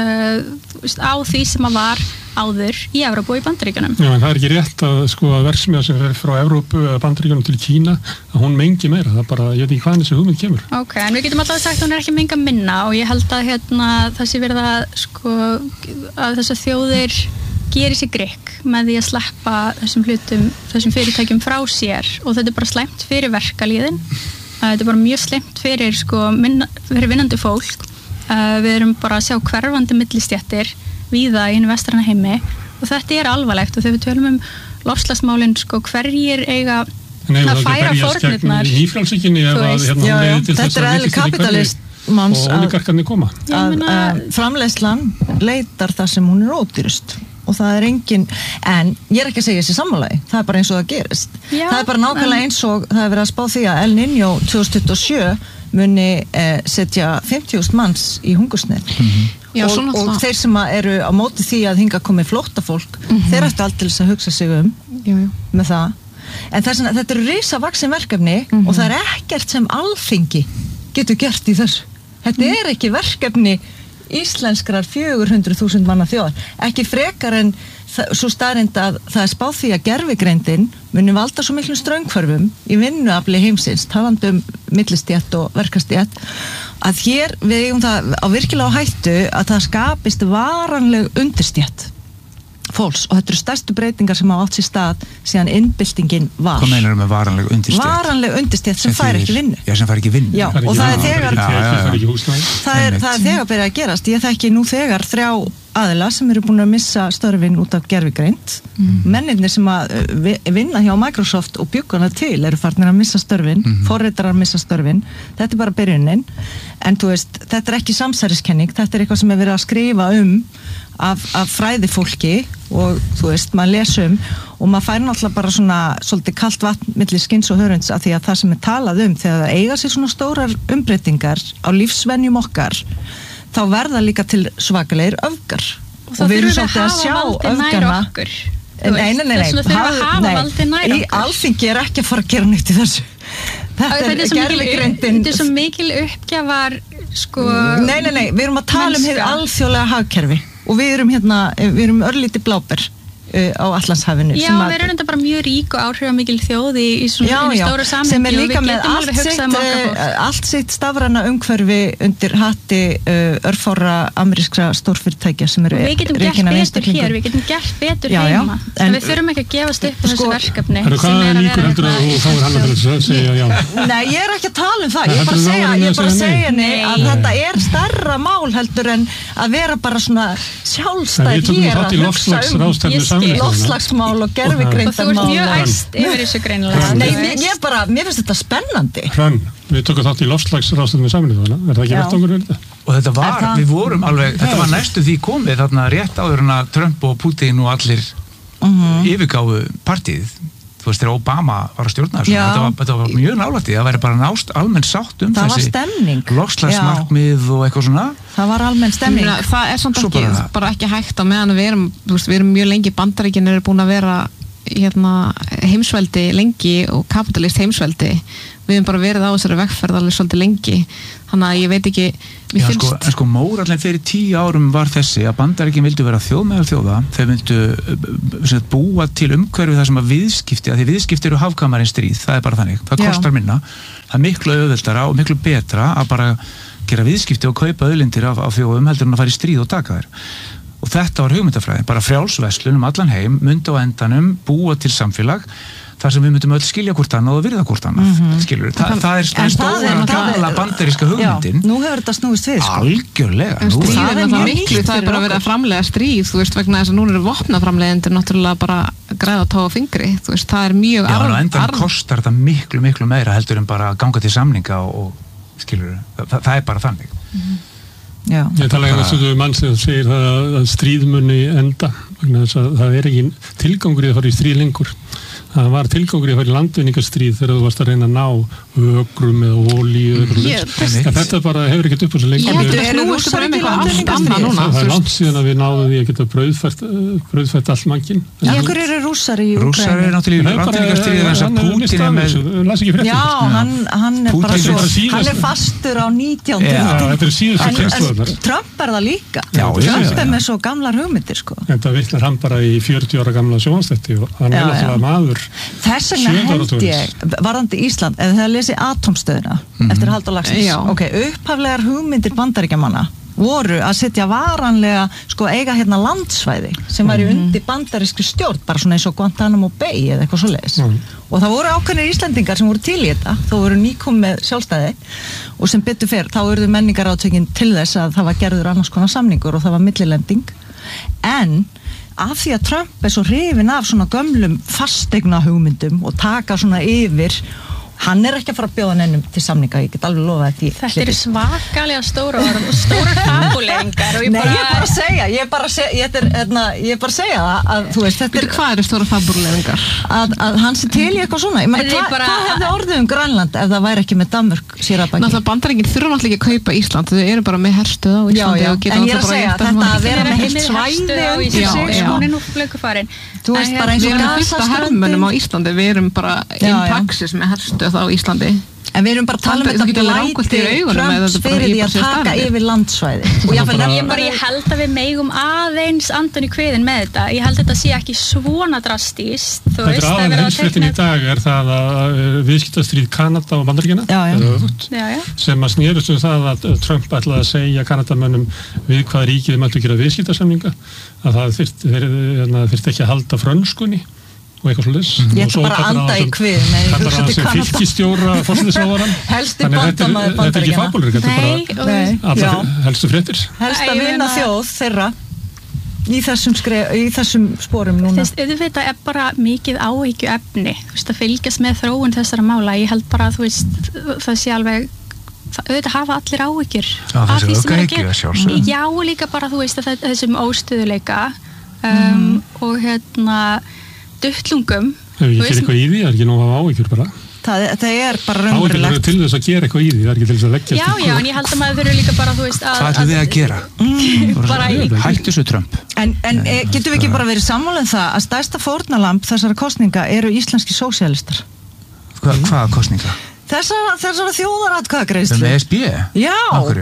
uh, á því sem að var áður í Evrópu og í Bandaríkjunum. Já, en það er ekki rétt að sko að verksmiðja sem er frá Evrópu eða Bandaríkjunum til Kína að hún mengi meira. Það er bara, ég veit ekki hvaðan þessi hugmynd kemur. Ok, en við getum alltaf sagt að hún er ekki menga minna og ég held að hérna, það sé verið að sko að þessar þjóðir geri sér grikk með því að sleppa þessum hlutum, þessum fyrirtækjum frá sér og þetta er bara slæmt fyrir verkalýðin. Þetta er bara mjög slæmt fyrir sko minna, fyrir vinnandi fólk. Við erum bara að sjá hverfandi millistéttir víða í einu vestræna heimi og þetta er alvarlegt og þegar við tölum um loftslagsmálin sko hverjir eiga að færa fórnirnar nýfrjálsíkinni ef að hérna leiði til þess að kapitalist og oligarkarnir koma að, að framleiðslan leitar það sem hún er ódýrust og það er engin, en ég er ekki að segja þessi sammálagi, það er bara eins og það gerist Já, það er bara nákvæmlega eins og það er verið að spá því að El Niño tvö þúsund tuttugu og sjö muni eh, setja fimmtíu þúsund manns í hungursneyð mm-hmm. Já, og, og þeir sem eru á móti því að hinga komið flóttafólk mm-hmm. þeir ættu aldrei að hugsa sig um jú, jú. Með það en þess að þetta eru risavaksin verkefni mm-hmm. og það er ekkert sem Alþingi getur gert í þessu þetta mm-hmm. er ekki verkefni íslenskrar fjögur hundruð þúsund manna þjóðar ekki frekar en svo staðreynd að það er spáð því að gervigreindin muni valda svo miklu straumhvörfum í vinnuafli heimsins, talandi um millistétt og verkastétt að hér við eigum það á virkilega á hættu að það skapist varanleg undirstétt fólks og þetta eru stærstu breytingar sem hafa átt sér stað síðan innbyltingin var. Hvað meinar með varanleg undirstétt? Varanleg undirstétt sem, sem fær ekki vinnu. Já, sem fær ekki vinnu. Já, og það er þegar það er, það er þegar byrjað að gerast. Ég þekki nú þegar þrjá aðila sem eru búin að missa störfin út af gervigreind. Mm. Mennirnir sem að vinna hjá Microsoft og bjugguna til eru farnir að missa störfin, mm. forritarar missa störfin. Þetta er bara byrjunin. En þú veist, þetta er ekki samsæriskenning, þetta er eitthvað sem er verið að skrifa um af, af fræðifólki og þú veist, maður lesum og maður fær náttúrulega bara svona svolítið kalt vatn milli skins og hörunds af því að það sem er talað um þegar það eiga sér svona stórar umbreytingar á lífsvenjum okkar þá verða líka til svakalegir öfgar og, og við erum svolítið að sjá öfgarna Nei, nei, nei, nei. Í Alþingi er ekki að fara að gera nýtt í þessu Þetta er gervigreindin Þetta er svo mikil uppgjafar sko Nei, nei, nei, við erum að tala um hið alþjóðlega hagkerfi og við erum hérna, við erum örlítið bláber á Atlantshafinu Já, við erum þetta bara mjög rík og áhrifamikil þjóð í, í svona já, já, stóra samhengi sem er líka með allt sitt, uh, allt sitt stafræna umhverfi undir hatti uh, örfára amerískra stórfyrirtækja sem eru Við getum gert betur hér, við getum gert betur já, heima já, en við þurfum ekki að gefast upp sko, þessu verkefni Hvað er líkur heldur að þú fáir hann að segja já? Nei, ég er ekki að tala um það ég er bara að segja, ég er bara að segja henni að þetta er stærra mál heldur en að vera bara svona sjálfstæð hér að hugsa um loftslagsmál og gervigreindamál og þú ert mjög æst yfir þessu greinilega Nei, ég bara, mér finnst þetta spennandi Hrönn, við tókum þátt í loftslagsráðstöfnu Sameinuðu þarna, er það ekki rétt okkur þetta? Og þetta var, við vorum alveg, þetta var næstu því komið þarna rétt áður en að Trump og Putin og allir uh-huh. yfirgáfu partíð þú veist, þegar Obama var að stjórna þessu þetta var, þetta var mjög nálægt það væri bara nást almenn sátt um það þessi loftslagsmarkmið og eitthvað svona það var almenn stemning það er samt ekki, bara, bara ekki hægt á meðan við erum, veist, við erum mjög lengi Bandaríkin eru búin að vera hérna, heimsveldi lengi og kapitalist heimsveldi við hefum bara verið á þessari vegferð alveg svolítið lengi þannig að ég veit ekki Já, finnst... sko, en sko mórallin fyrir tíu árum var þessi að Bandaríkin vildu vera þjóð meðal þjóða þau vildu búa til umhverfi þar sem að viðskipti að því viðskipti eru hafkamarinn stríð, það er bara þannig það kostar minna, það er miklu auðveldara og miklu betra að bara gera viðskipti og kaupa auðlindir af, af þjóðum heldur en að fara í stríð og taka þær og þetta var hugmyndafræði, bara frjálsverslun um allan heim, myndi á endanum búa til samfélag þar sem við myndum öll skilja hvort annað og virða hvort annað mm-hmm. skilur, Þa, það er stóra, stóra gamla bandaríska hugmyndin já, nú hefur þetta snúist við sko. algjörlega en stríð er náttúrulega miklu, það er bara að vera að framlega stríð þú veist, vegna þess að núna eru vopnaframlegendur náttúrulega bara græða tá á fingri þú veist, það er mjög já, arf, endan arf. Kostar þetta miklu, miklu meira heldur en bara að ganga til samninga og, og skilur, það, það er bara þannig mm-hmm. Já. Ég tala ekki um þessu mann sem segir það að stríðmunni enda vegna þess að það er ekki tilgangur í að fara í stríð lengur það var tilgangur í að fara í landvinningastríð þegar þú varst að reyna að ná ögrum eða ólíu en þetta bara hefur ekkert upp á svo lengi Ég held að nú ertu bara um eitthvað allt annað núna Það er langt síðan að við náðum því að geta brauðfært brauðfært all mannkinn Ekkur eru rússar í Úkraínu Rússar eru náttúrulega í landvinningastríð þess að Pútín er með Já, hann er bara svo hann er fastur á nítjándu en Trump er það líka Trump er með svo gamlar hugmyndir Þetta vitnar hann bara í fjörutíu ára gamla sjónvarpsþætti og hann er náttúrulega maður Þess vegna held ég, varðandi Ísland ef það lesi atómstöðina mm-hmm. eftir Halldór Laxness, ok, upphaflegar hugmyndir Bandaríkjamanna voru að setja varanlega, sko, eiga hérna landsvæði sem væri mm-hmm. undir bandarískri stjórn bara svona eins og Guantanamo Bay eða eitthvað svoleiðis mm-hmm. og það voru ákveðnir Íslendingar sem voru til í þetta, þó voru nýkom með sjálfstæði og sem betur fer, þá urðu menningarátökin til þess að það var gerður annars konar samningur og það var millilending en af því að Trump er svo hrifinn af svona gömlum fastegna hugmyndum og taka svona yfir hann er ekki að fara að bjóða neinum til samninga ég get alveg lofað því Þetta eru svakalega stóra orð og stóra fabuleringar Nei, bara... ég er bara að segja ég er bara að segja, ég er, erna, ég er bara að segja að þú veist, þetta er hvað eru stóra fabuleringar? Að, að hann sé til í eitthvað svona meni, hva, bara... hvað hefði orðið um Grænland ef það væri ekki með Danmörk sér að baki? Náttúrulega Bandaríkin þurfa náttúrulega ekki að kaupa Ísland þau eru bara með herstuð á Íslandi já, já. En ég er að segja þetta að vera með heilt svæði undir sig hún er nú flökufarin Þú veist bara eins og gasastöndin á Íslandi við erum bara in praxis með herstuð á Íslandi En við erum bara að tala um þetta blæti Trumps fyrir því að taka yfir landsvæði og ég, bara, ég, bara, ég held að við megum aðeins andan í kviðin með þetta ég held að þetta sé ekki svona drastíst Þetta er aðeins heimsfréttin í dag er það að viðskiptastríð Kanada og Bandaríkjanna sem að snerust um það að Trump ætlaði að segja Kanadamönnum við hvaða ríkið þeim ættu að gera viðskiptasamninga að það þyrfti ekki að halda frönskunni og eitthvað svolítið ég ætla bara að anda í kvið kallar hann sem fylkistjóra forsætisráðherrann helsti bandamaður Bandaríkjanna þetta er ekki fabúlur, þetta er bara helstu fréttir helst að vinna þjóð þeirra í þessum, skref, í þessum sporum núna þetta er bara mikið áhyggju efni þú veist að fylgjast með þróun þessara mála ég held bara að þú veist það sé alveg auðvitað hafa allir áhyggjur af því sem er að gera já líka bara þú veist að þessum óstöðuleika um, og hérna duttlungum Hefur ekki eitthvað í því, það er ekki nóg að hafa áhyggjur bara Það, það er bara raunverulegt Áhyggjur til þess að gera eitthvað í því, það er ekki til þess að leggja Já, já, en ég held að maður þurfi líka bara, þú veist að, Hvað ætlum við að gera? Mm, Hættu þessu Trump En, en e, getum við ekki bara verið sammála um það að stærsta fórnarlamb þessara kosninga eru íslenski sósíalistar Hva, Hvaða kosninga? Þessara, þessara þjóðaratkvæðagreiðslu Með E S B? Já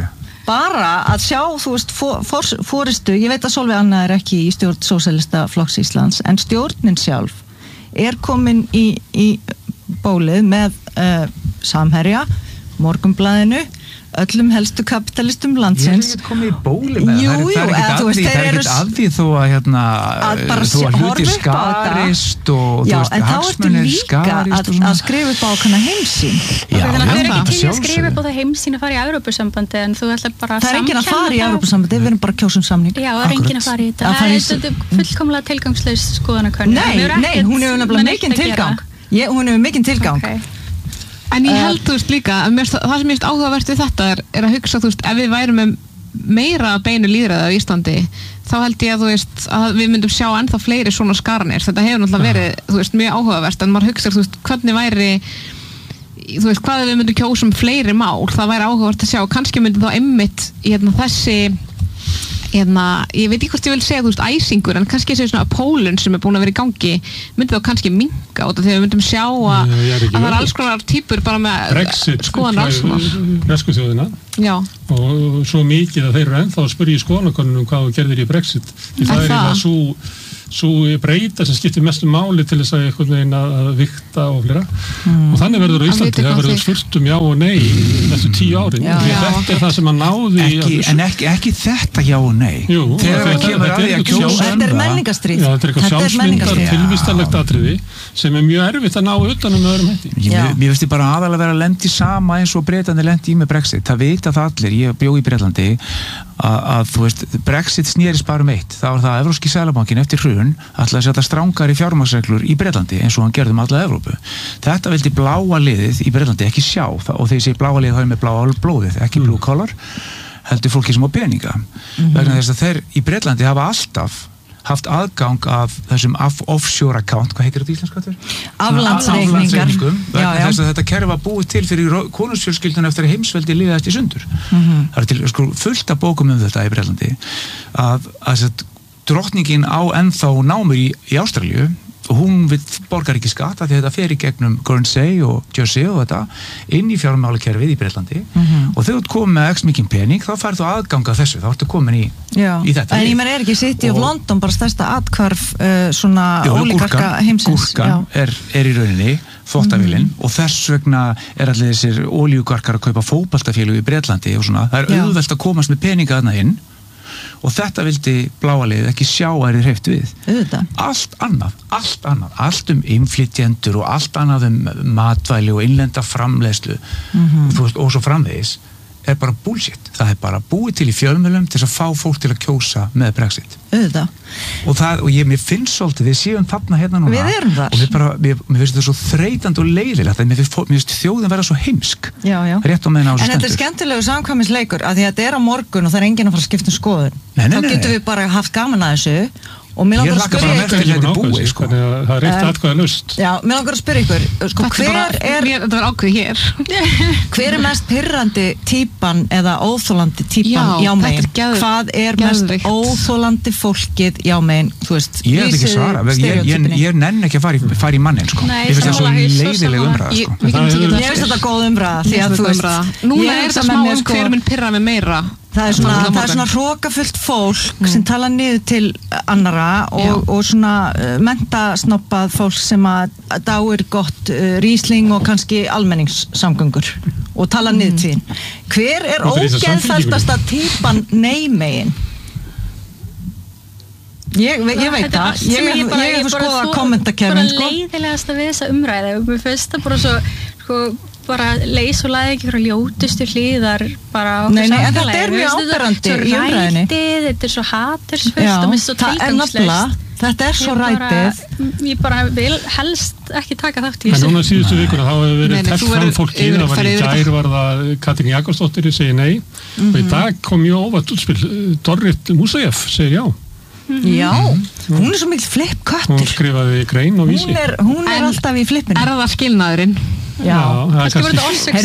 bara að sjá, þú veist, for, for, fóristu, ég veit að Sólveig Anna er ekki í stjórn Sósíalista flokks Íslands, en stjórnin sjálf er komin í, í bólið með uh, Samherja, Morgunblaðinu, öllum helstu kapitalistum landsins. Ég er ekki komið í bólið með jú, það, það er ekkert að því, það er ekkert að því þó að hérna, þú að hluti skarist og já, þú veist, hagsmunir skarist. Já, en þá ertu líka að skrifa upp á okkur heimsín. Já, þannig að þau eru ekki til að skrifa upp á það heimsín að fara í Evrópusambandi en þú ætlar bara að samkenna. Það er enginn að fara í Evrópusambandi, við erum bara að kjósa um samning. Já, það er enginn að fara í þetta. Það er fullkomlega tilgangslaus skoðanakönnun. Nei, nei, hún hefur nefnilega mikinn tilgang. Ég, hún hefur mikinn tilgang. Okay. En ég held, þú veist, líka, að mér, það sem ég veist áhugavert við þetta er, er að hugsa, þú veist, ef við værum með meira beinu lýðræði á Íslandi, þá held ég að, þú veist, að við myndum sjá ennþá fleiri svona skaranir. Þetta hefur náttúrulega verið, þú veist, mjög áhugavert, en maður hugsa, þú veist, hvernig væri, þú veist, hvað við myndum kjósa um fleiri mál, það væri áhugavert að sjá, kannski myndum þá einmitt, hérna, þessi Eðna, ég veit ekki hvort ég vil segja, þú veist, æsingur, en kannski þessi svona pólun sem er búin að vera í gangi myndi þá kannski minka út af því að við myndum sjá að, að það er alls konar típur bara með skoðan allsumar. Bresku þjóðina. Já. Og svo mikið að þeir eru ennþá að spyrja í skoðanakönnunum hvað þú gerðir í Brexit. Því það er það svo svo breyta sem skiptir mestu máli til þess að einhvern veginn að vikta og flera mm. og þannig verður á Íslandi, það verður spurt um já og nei næstu tíu árin já, já. Þetta er það sem að náði ekki, að en ekki, ekki þetta já og nei Jú, þegar það kemur að því að kjósa þetta er menningarstríð þetta er eitthvað sjálfsmyndar tilvistarlegt atriði sem er mjög erfitt að ná utanum með öðrum hætti Mér finnst ég bara aðalega vera að lendi sama eins og Bretandi lendi í með Brexit það vita það allir, ég bjó í Bretlandi að, að þú veist, Brexit snérist bara um eitt það var það að Evrópski seðlabankinn eftir hrun ætlaði að setja strangari fjármagnsreglur í Bretlandi eins og hann gerði um alla Evrópu þetta vildi bláa liðið í Bretlandi ekki sjá það, og þegar ég segi bláa liðið þá er með bláa blóðið, ekki blue collar heldur fólki sem á peninga mm-hmm. vegna þess að þeir í Bretlandi hafa alltaf haft aðgang af þessum offshore account, hvað heitir þetta íslenska? Aflandsreikningar vegna þess að þetta kerfi var búið til fyrir konungsfjölskylduna eftir að heimsveldi liðast í sundur mm-hmm. það er til sko, fullt af bókum um þetta í Bretlandi að, að drottningin á ennþá námur í, í Ástralíu og hún vill borgar ekki skatt því þetta fer í gegnum Guernsey og Jersey og þetta inn í fjármálakerfið í Bretlandi mm-hmm. og þegar þú ert komið með x mikinn pening þá færðu aðganga þessu, þá ertu komin í, í þetta. En ég menn er ekki City of London bara stærsta atkvarf uh, svona ólíkarka heimsins. Gúrkan er, er í rauninni þvottavélinn mm-hmm. og þess vegna er allir þessir ólíugarkar að kaupa fótboltafélög í Bretlandi og svona, það er auðvelt að komast með peninga þarna inn og þetta vildi bláa liðið ekki sjá að er hreift við. Auðvitað. Allt annað, allt annað, allt um innflytjendur og allt annað um matvæli og innlenda framleiðslu mm-hmm. og, veist, og svo framvegis er bara bullshit. Það er bara búið til í fjölmiðlum til að fá fólk til að kjósa með Brexit. Auðvitað. Og, það, og ég, mér finnst svolítið, við séum þarna hérna núna. Við erum þar. Og mér, bara, mér, mér finnst þetta svo þreytandi og leiðilegt, mér finnst, mér finnst þjóðin vera svo heimsk. Já, já. Rétt á meðan á þessu stendur. En þetta er skemmtilegu samkvæmisleikur, að því að þetta er á morgun og það er enginn að fara að skipta um skoðun. Nei, nei, Þá nei, getum nei. við bara haft gaman að þessu. Og mér langar að spyrja ykkur þetta búið, sko. Það er eitt atkvæða laust. Já, mér langar að spyrja ykkur sko, hver er þetta var ákveð hér hver er mest pirrandi típan eða óþólandi típan já, já megin hvað er mest óþólandi fólkið já megin, þú veist ég er ekki svara, ég, ég, ég nenn ekki að fara í, fara í mannin, sko. Nei, ég finnst það svo leiðileg umræða, sko. Ég finnst þetta góð umræða því að þú veist núna er þetta smá um hver mun pirra með meira Það er svona, það er svona hrókafullt fólk mm. sem tala niður til annara og, og svona uh, mentasnoppað fólk sem að dáir gott uh, rísling og kannski almenningssamgöngur og tala niður til þín. Hver er ógeðfeltasta típan neymegin? Ég, ég veit það. Ég, ég, ég, ég er að skoða kommentakerfin, sko. Bara leiðilegast að við þessa umræði. Mér finnst það bara svo, sko, bara leys og laði ekki frá ljótustu hlýðar bara okkur nei, nei, samfélagi. En þetta er mjög áberandi í umræðinni. Þetta er svo hatursfullt og mér svo tilgangslöst. Þetta er svo rætið. Ég bara vil helst ekki taka þátt í þessu. En núna síðustu vikuna þá hefur verið telt fram fólkið, það var í gær var það Katrín Jakobsdóttir segi nei og í dag kom mjög óvart útspil Dorrit Musaev segir já. Já, hún er svo mikil flippköttur. Hún skrifaði grein og vísi. Hún er, hún er alltaf í flippinu. Er það skilnaðurinn? Já, kannski var þetta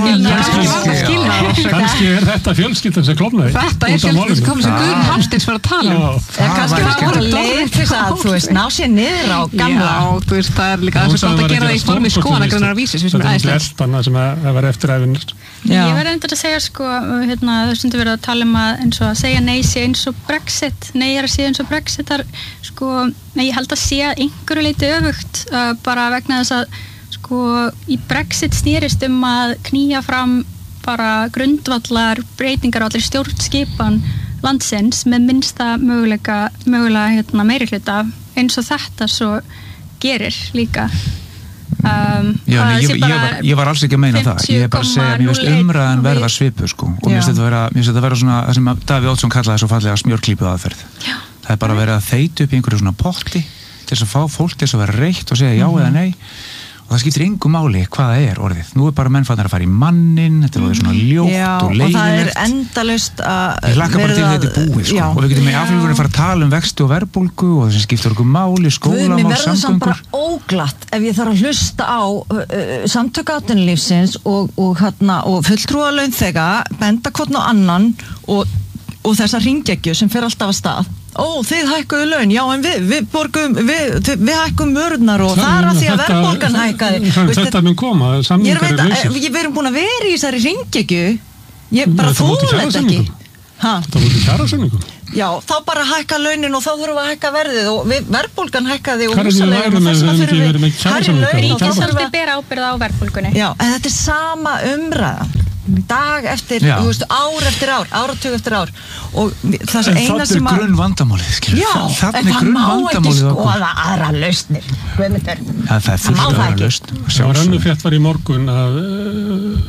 orsök kannski er þetta fjölskyldan sem klofnaði þetta er fjölskyldan sem kom sem Guðrún Hafsteins var að tala um kannski var það leið til þess að þú veist, ná sér niður á gamla já, þú veist, það er líka það er svo gott að gera það í formi skoðanagreinar að vísi það er glestan sem að vera eftiræfinir ég verði endur að segja sko hérna, þau stundu verið að tala um að eins og að segja nei sé eins og Brexit nei er að sé eins og Brexitar sko, nei, ég held að sé að einhverju leyti öfugt uh, bara vegna þess að sko í Brexit snýrist um að knýja fram bara grundvallar breytingar á allir stjórnskipan landsins með minnsta möguleika mögulega hérna, meiri hluta eins og þetta svo gerir líka um, Já, nei, ég, ég, var, ég var alls ekki að meina það ég er bara að segja að mér finnst umræðan verða svipu sko og mér finnst þetta vera, mér finnst þetta vera svona það sem að Davíð Oddsson kallaði svo fallega smjörklípu aðferð Já. Það er bara að vera að þeyta upp í einhverju svona potti til þess að fá fólk til þess að vera reitt og segja já mm-hmm. eða nei og það skiptir engu máli hvað það er orðið. Nú er bara mennfarnir að fara í mannin, þetta er orðið svona ljótt já, og leiðilegt. Já, og það er endalaust að ég hlakka bara til þetta er búið, sko. Og við getum með aflýfurinn að fara að tala um vexti og verðbólgu og það sem skiptir okkur máli, skólamál, samgöngur. Við verðum samt bara óglatt ef ég þarf að hlusta á uh, samtök atvinnulífsins og, og, hérna, og fulltrúa launþega, benda hvorn og annan og og þessa hringekju sem fer alltaf að stað ó, þið hækkuðu laun, já en við við borgum, við, við hækkum mörðnar og það er að því að verðbólgan hækkaði þetta mun koma, samningar eru lausir ég verðum búin að vera í þessari hringekju ég bara þóla þetta ekki þetta voru kjarasamningum já, þá bara hækka launin og þá þurfum við að hækka verðið og við, verðbólgan hækkaði og húsaleigan og þess vegna þurfum við hærri laun og það þarf að bera ábyrgð á verðbólgunni já, en þetta er sama umræðan dag eftir, já. þú veist, ár eftir ár áratug eftir ár og það sem eina sem að það er grunn vandamálið, skilur já, það en það má ekki skoða aðra lausnir Guðmundur ja, það er fullt aðra lausn það var önnu frétt var í morgun að uh,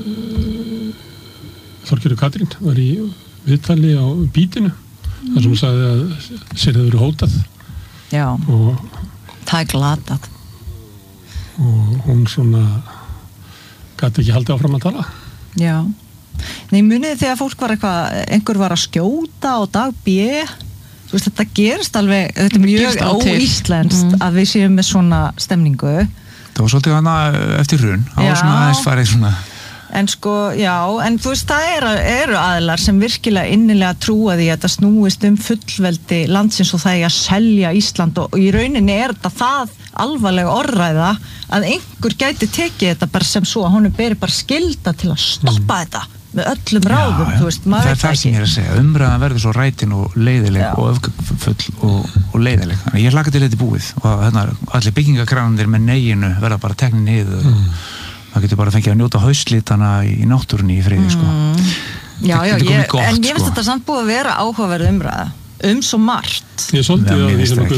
Þorgerður Katrín var í viðtali á Bítinu mm. þar sem hún sagði að sér hefur verið hótað já, og það er glatað og hún svona gæti ekki haldið áfram að tala já, nei munið þegar fólk var eitthvað, einhver var að skjóta á dag B, þú veist þetta gerist alveg, þetta er mjög óíslenskt mm. að við séum með svona stemningu það var svolítið hana eftir hrun það var svona aðeins farið svona en sko, já, en þú veist það eru, eru aðilar sem virkilega innilega trúa því að þetta snúist um fullveldi landsins og það er að selja Ísland og, og í rauninni er þetta það alvarlega orðræða að einhver gæti tekið þetta bara sem svo að honum beri bara skylda til að stoppa mm. þetta með öllum ráðum, já, þú veist, maður veit það ekki. Það er það sem ég er að segja, umræðan verður svo rætin og leiðileg já. Og öfgfull og, og leiðileg. Þannig ég hlakka til þetta búið og hérna, allir byggingakrænandir með neginu verða bara teknir niður mm. og það getur bara fengið að njóta hauslítana í, í náttúrunni í friði, sko. Mm. Já, já, ég, gott, en ég finnst sko. Þetta samt búið að vera áhugaverð umræða um svo margt. Ég svolítið að því sem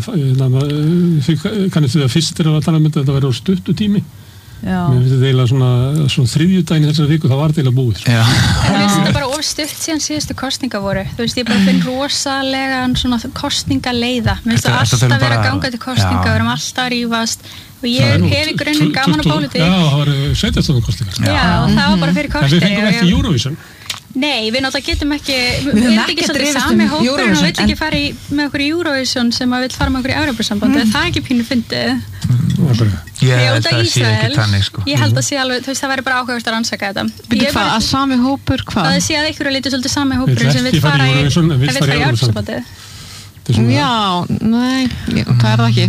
ég kannist því að fyrst er að tala um þetta þetta verður á stuttu tími. Já. Mér finnst þetta eiginlega svona, svona þriðjudaginn í þessari viku, það var þetta eiginlega búið. Já. En mér finnst þetta bara of stutt síðan síðustu kosninga voru. Þú veist, ég bara finn rosalega svona kosningaleiða. Mér finnst það alltaf vera að ganga til kosninga, við erum alltaf að rífast og ég hef í grunninn gaman á pólitík. Já, það var sveitarstjórnum kosningar. Já, og það var bara fyrir korteri. En við fengum ekki Eurovision. Nei, við náttúrulega getum ekki við viljum ekki svolítið sami hópurinn og vill ekki fara í, með okkur í Eurovision sem að vill fara með okkur í Evrópusambandi, mm. það er ekki pínu fyndið mm. Ég held að sé ekki tannig sko. Ég held að sé alveg, þú veist, það væri bara áhugavert að rannsaka þetta. Byrju hvað, að sami hópur hvað? Það sé að ykkur er litið svolítið sami hópurinn sem vill fara í Evrópusambandi. Já, nei, það er það ekki.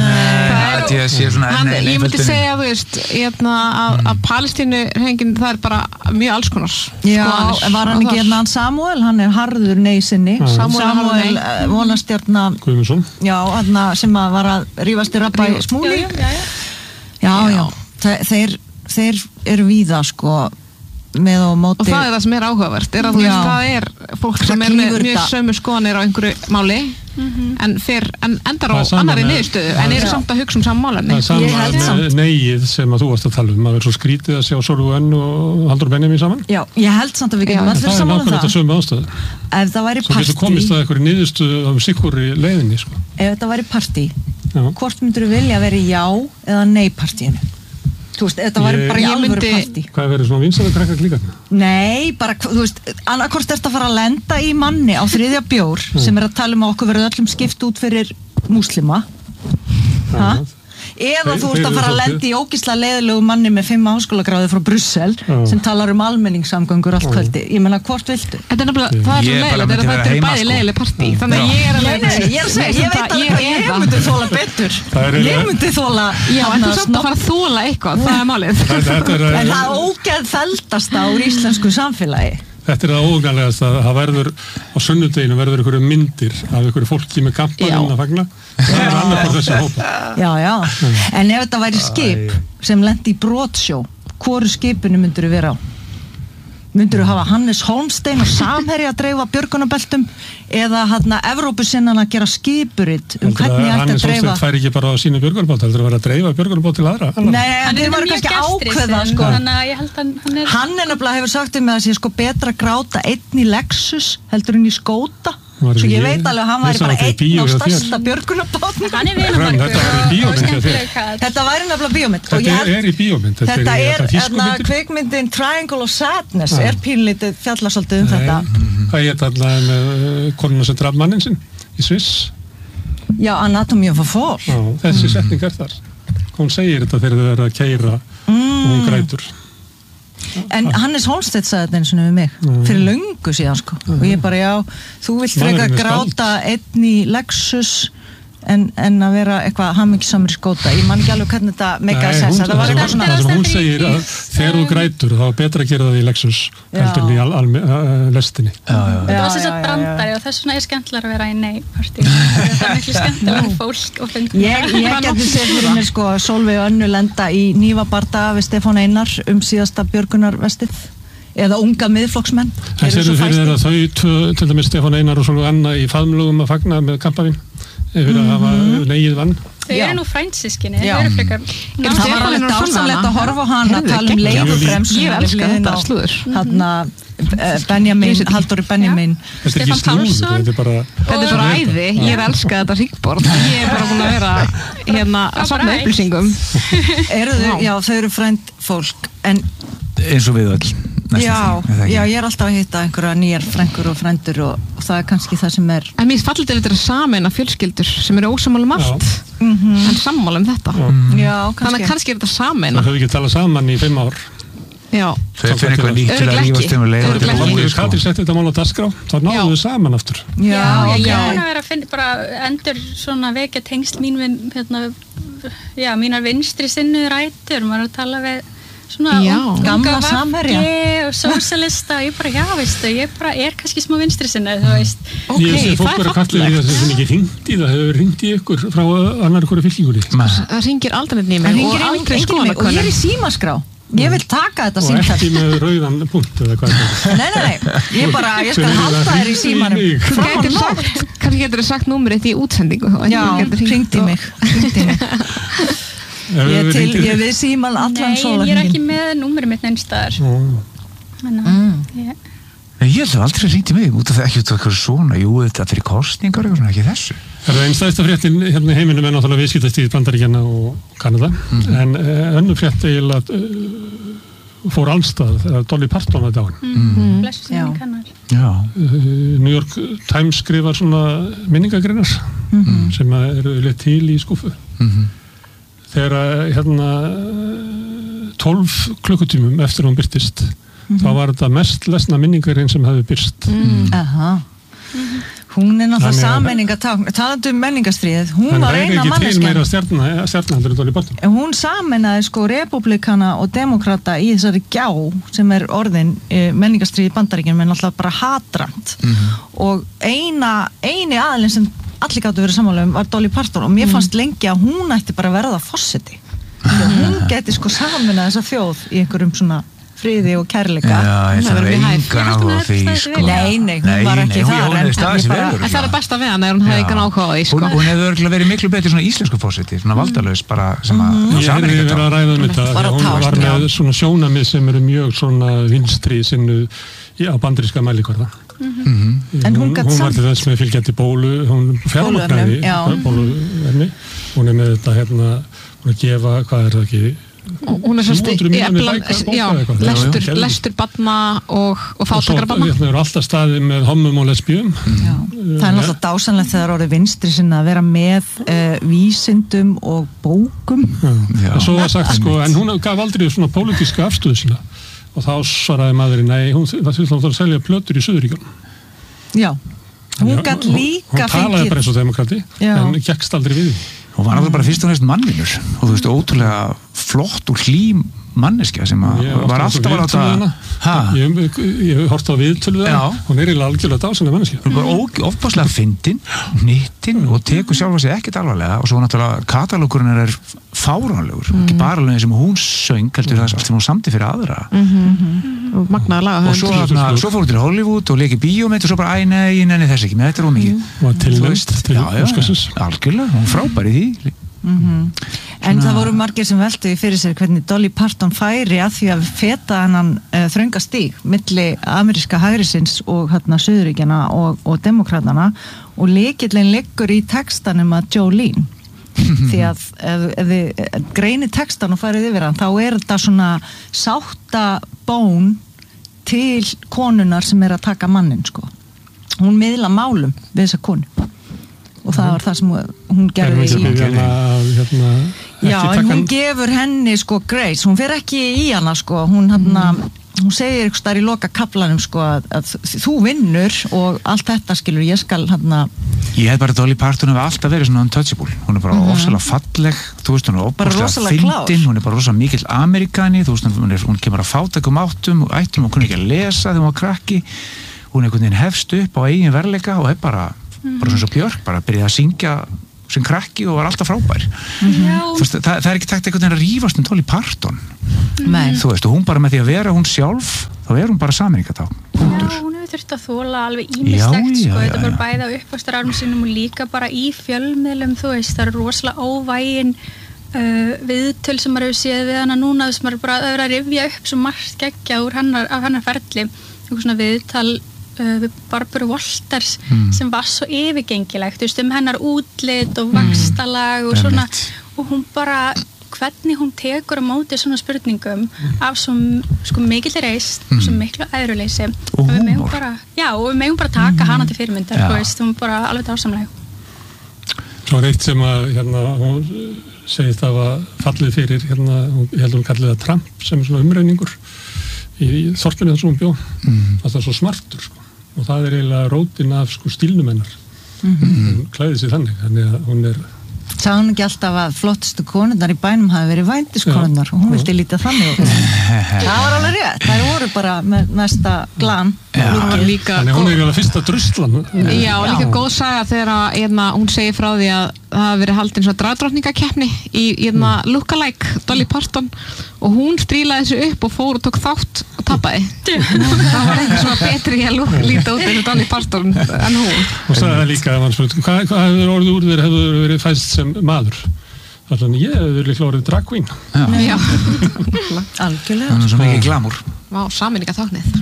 Það er svona hann, ég myndi segja, þú veist, hérna, að, að Palestínu hengin, það er bara mjög alls konar. Já, en var hann ekki hérna hann Samuel, hann er harður nei sinni. Samuel, Samuel uh, vonastjarna Guðmundsson. Já, hann sem að var að rífast í rabba í Smúli. Já, já, já. Já, já. Þe, þeir, þeir eru víða, sko, með og móti. Og það er það sem er áhugavert, er að þú veist, það er fólk sem er með mjög sömu skoðanir á einhverju máli, mm-hmm. en, fyr, en endar á annari niðurstöðu, en eru samt að hugsa um saman málefni. Það er sama með neið sem að þú varst að tala um, að vera svo skrítið að sjá Sólveig Önnu og Halldór Benjamín saman. Já, ég held samt að við getum allir saman um það. Það er nákvæmlega þetta sömu aðstöðu. Ef það væri partí. Svo getur komist að einhverju niðurstöðu á sikkurri leiðinni, sko. Ef þetta væri partí, hvort myndur þú vilja vera í já eða nei partíinu? Þú veist, þetta var bara í alvöru partí. Hvað er verið svona vinsaðu krakkar líka? Nei, bara, þú veist, annarkvort ertu að fara að lenda í manni á þriðja bjór mm. sem er að tala um að okkur verður öllum skipt út fyrir múslima. Ha? Eða þú ert að fara að lenda í ógeðslega leiðilegu manni með fimm háskólagráði frá Brussel mm. sem talar um almenningssamgöngur allt kvöldi. Ég meina, hvort viltu? Þetta er nefnilega, það er svo leiðilegt, þetta er þetta bæði leiðileg partí. Þannig að ég er að Nei, ég er að segja, ég veit alveg hvað ég myndi þóla betur. Ég myndi þóla Já, en þú samt að fara að þóla eitthvað, það er málið. En það ógeðfelldasta úr íslensku samfélagi. Þetta er það óganlegast að það verður á sunnudeginu verður einhverju myndir af einhverju fólki með gampaninn að fagna. Það er annað hvort þessi hópa. Já, já. En ef þetta væri skip sem lendi í brotsjó, hvoru skipinu myndur þú vera á? Myndur þú hafa Hannes Holmstein og Samherja að dreifa björgunarbeltum eða hérna Evrópusinnan að gera skipuritt um hvernig ætti að dreifa? Hannes Holmstein fær ekki bara á sínu björgunarbát, heldur að vera að dreifa björgunarbát til aðra? Nei, en þeir voru kannski ákveða, sko. Þannig að ég held að hann er... Hann er nefnilega hefur sagt um mig að það sé sko betra að gráta einn í Lexus heldur en í Skóta. Svo ég veit alveg að hann væri bara einn á stærsta björgunarbátnum. Hann er vinumækur. Þetta væri nefnilega bíómynd. Þetta er í bíómynd. Þetta er kvikmyndin Triangle of Sadness er pínlítið fjallar svolítið um þetta. Það er alltaf með konuna sem draf mannin sinn í Sviss. Já, Anatomy of a Fall. Já, þessi setning er þar. Hún segir þetta þegar þau verður að keyra og hún grætur. En Hannes Holmstedt sagði þetta eins og við mig fyrir löngu síðan sko og ég bara já, þú vilt frekar gráta einn í Lexus En, en að vera eitthvað hamingjusamur í skóta ég man ekki alveg hvernig þetta meika að sessa það var eitthvað svona það sem hún segir að þegar þú grætur þá er betra að gera það í Lexus heldur en í al, al, uh, lestinni þetta var þess að brandari og þess vegna er skemmtilega að vera í nei-partí það er miklu skemmtilega fólk og fyndið ég, ég geti sér fyrir mér sko Sólveig og Önnu lenda í Nývabarda við Stefán Einar um síðasta Björgunarvestið eða unga miðflokksmenn það sér fyrir þeirra þau til dæmis Stefán Einar og Sólveig Anna í faðmlugum að fagna með kampavinn fyrir að hafa legið vann þau eru nú frændsískinni þau eru frekar það var alveg dásamlegt að horfa á hana að tala um leigubremsum ég elska þetta slúður þarna Benjamin, Halldóri Benjamin þetta er ekki slúður þetta er bara þetta er bara æði, ég er elskað þetta hringborð ég er bara búin að vera hérna að safna upplýsingum já, þau eru frænd fólk en eins og við öll Já, já, ég er alltaf að hitta einhverja nýjar frængur og frændur og, og það er kannski það sem er En mér fallið þetta að sameina fjölskyldur sem eru ósammála um allt mm-hmm. en sammála um þetta mm. Já, kannski Þannig að kannski er þetta sameina Það höfðu ekki talað saman í fimm ár Já Þau fyrir eitthvað nýtt til að rífast um að leiða Þegar Katrín setti þetta mál á dagskrá þá náðu þau saman aftur Já, ég er að vera að finna bara endur svona vekja tengsl mín við hérna, já, mínar vinstri sinnu rætur maður er að tala við svona gamla samherja og sósíalista ég bara, já, veistu, ég bara er kannski smá vinstri sinna, þú veist ok, ég sé fólk er að kalla því að það ekki hringt í það hefur hringt í ykkur frá annar ykkur fylkingur það ringir aldrei nefnir mig og aldrei skoðanakönnun og ég er í símaskrá ég vil taka þetta símtal og ekki með rauðan punkt eða hvað nei, nei, nei, ég bara, ég skal halda þér í símanum kannski getur þið sagt númerið í útsendingu já, hringdi mig hringdi mig Ég, til, ég við síman allan sólarhringinn. Nei, ég er ekki með númerið mitt neinstaðar. Þannig að ég... Ég held að aldrei hringt í mig út af það ekki út af eitthvað svona, jú, þetta fyrir kosningar eitthvað svona, ekki þessu. Það er einn stærsta fréttin hérna í heiminum er náttúrulega viðskiptastíð Bandaríkjanna og Kanada, mm-hmm. en uh, önnur frétt eiginlega uh, fór allstað þegar Dolly Parton að dáin. Mm-hmm. Blessu sem ég kannar. Já. Uh, New York Times skrifar svona minningagreinar mm-hmm. sem eru leitt til í skúfu. Mhm. Þegar hérna tólf klukkutímum eftir hún byrtist mm-hmm. þá var þetta mest lesna minningarinn sem hefði byrst mm. Aha mm-hmm. hún er náttúrulega sammenning að talandi um menningarstríðið hún var eina manneskjan hún sammennaði sko republikana og demokrata í þessari gjá sem er orðin e, menningarstríði Bandaríkjunum en náttúrulega bara hatrand mm-hmm. og eina eini aðilinn sem allir gáttu verið sammála um var Dolly Parton og mér fannst lengi að hún ætti bara að verða forseti og hún geti sko saminað þessa þjóð í einhverjum svona friði og kærleika Já, ég þarf engan áhuga á því sko. Nei, nei, hún var ekki þar en það er besta við hana er hún hefði engan áhuga á því sko. Hún hefði örgulega verið miklu betur svona íslensku forseti svona valdalaus bara sem að Ég hefði verið að ræða um þetta hún var með svona sjónamið sem eru mjög svona vinstri sinnu á bandaríska mælikvarða Mm-hmm. En hún, hún, hún var til þess með fylgjandi bólu hún fjármagnaði bóluverni hún er með þetta hérna hún er að gefa, hvað er það ekki hún er svolítið lestur, lestur barna og, og fátakara barna og svo eru alltaf staðið með hommum og lesbíum Já. Það er náttúrulega dásanlegt þegar orðið vinstri sinna að vera með uh, vísindum og bókum Já. En svo var sagt sko, en hún gaf aldrei svona pólitíska afstöðu sína og þá svaraði maðurinn, nei, hún það þurfti að selja plötur í Suðuríkjum. Já, hún gætt líka hún talaði bara eins og demokrati en gekkst aldrei við hún var náttúrulega bara fyrst og næst mannvinur og þú veist, ótrúlega flott og hlým manneskja sem var alltaf að láta ég hef hort á viðtölu það hún er eiginlega algjörlega dásanlega manneskja hún er bara ofbáslega fyndin nýttin og tekur sjálfa sig ekkert alvarlega og svo náttúrulega katalókurinn er fáránlegur, ekki bara alveg sem hún söng heldur það allt sem hún samti fyrir aðra og magnaði laga og svo fór hún til Hollywood og leikið bíómynd og svo bara, æ, nei, ég nenni þess ekki með þetta er ómikið og tilnæst til Óskarsins algjörlega, hún frábær í því Mm-hmm. En það voru margir sem veltu fyrir sér hvernig Dolly Parton færi að því að feta hennan uh, þrönga stíg milli ameríska hægrisins og hérna Suðuríkjana og, og demokratana og lykillinn liggur í textanum að Jolene því að ef, ef þið greinir textan og farið yfir hann þá er þetta svona sáttabón til konunar sem er að taka mannin sko. Hún miðla málum við þessa konu og það var það sem hún gerði í hana, hérna, já, en hún gefur henni sko grace, hún fer ekki í hana sko, hún hann hún segir eitthvað þar í loka kaflanum sko að, að þú vinnur og allt þetta skilur, ég skal hann að Ég hef bara Dolly Parton hefur alltaf verið svona untouchable, hún er bara mm-hmm. ofsalega falleg, þú veist, hún er ofsalega fyndin, hún er bara rosalega mikill Amerikani, þú veist, hún, er, hún kemur að fátækum áttum og ættum og kunni ekki að lesa þegar hún var krakki, hún er einhvern veginn hefst upp á eigin verleika og er bara, mm-hmm. bara svona svo Björk, bara byrjaði að syngja sem krakki og var alltaf frábær. Mm-hmm. Þú veist, það, það er ekki takt einhvern veginn að rífast um Dolly Parton. Nei. Þú veist, og hún bara með því að vera hún sjálf, þá er hún bara sameiningatá. Já, hún hefur þurft að þóla alveg ímislegt, sko, þetta bara bæða uppvastarárum sínum og líka bara í fjölmiðlum, þú veist, það er rosalega óvægin uh, viðtöl sem maður hefur séð við hana núna, þess að maður bara að vera að rifja upp svo margt geggja úr hennar, af hennar ferli, eitthvað svona viðtal uh, við Barbara Walters mm. sem var svo yfirgengilegt, þú veist, um hennar útlit og vaxtalag og mm. svona, og hún bara hvernig hún tekur á móti svona spurningum mm. af svo sko, mikill reist og mm. svo miklu æðruleysi og við megum bara, já, og við megum bara taka mm. hana til fyrirmyndar, þú veist, hún bara alveg dásamleg. Svo er eitt sem að hérna, hún segist að var fallið fyrir hérna, ég held að hún kallið það Trump sem er svona umreiningur í þorpinu þar sem hún bjó mm. það er svo smartur, sko, og það er eiginlega rótin af sko, stílnum hennar mm. hún klæði sig þannig, þannig að hún er Sá hún ekki alltaf að flottustu konurnar í bænum hafi verið vændiskonurnar og hún vildi lítið þannig það var alveg rétt, það voru bara með mesta glam þannig hún er alveg fyrsta druslan já, og líka góð saga þegar að, hún segir frá því að það hafi verið haldin svona dragdrottningakeppni í hérna, lookalike Dolly Parton og hún strílaði þessu upp og fór og tók þátt og tapaði það var eitthvað svona betri að lúka líta út eins og Dolly Parton en hún og sagði það líka að mann spurt hvað hva hefur orðið úr þér hefur verið fæst sem maður þannig ég hefur verið líklega orðið drag queen já, algjörlega það er svo mikið glamúr Vá, saminninga þáknið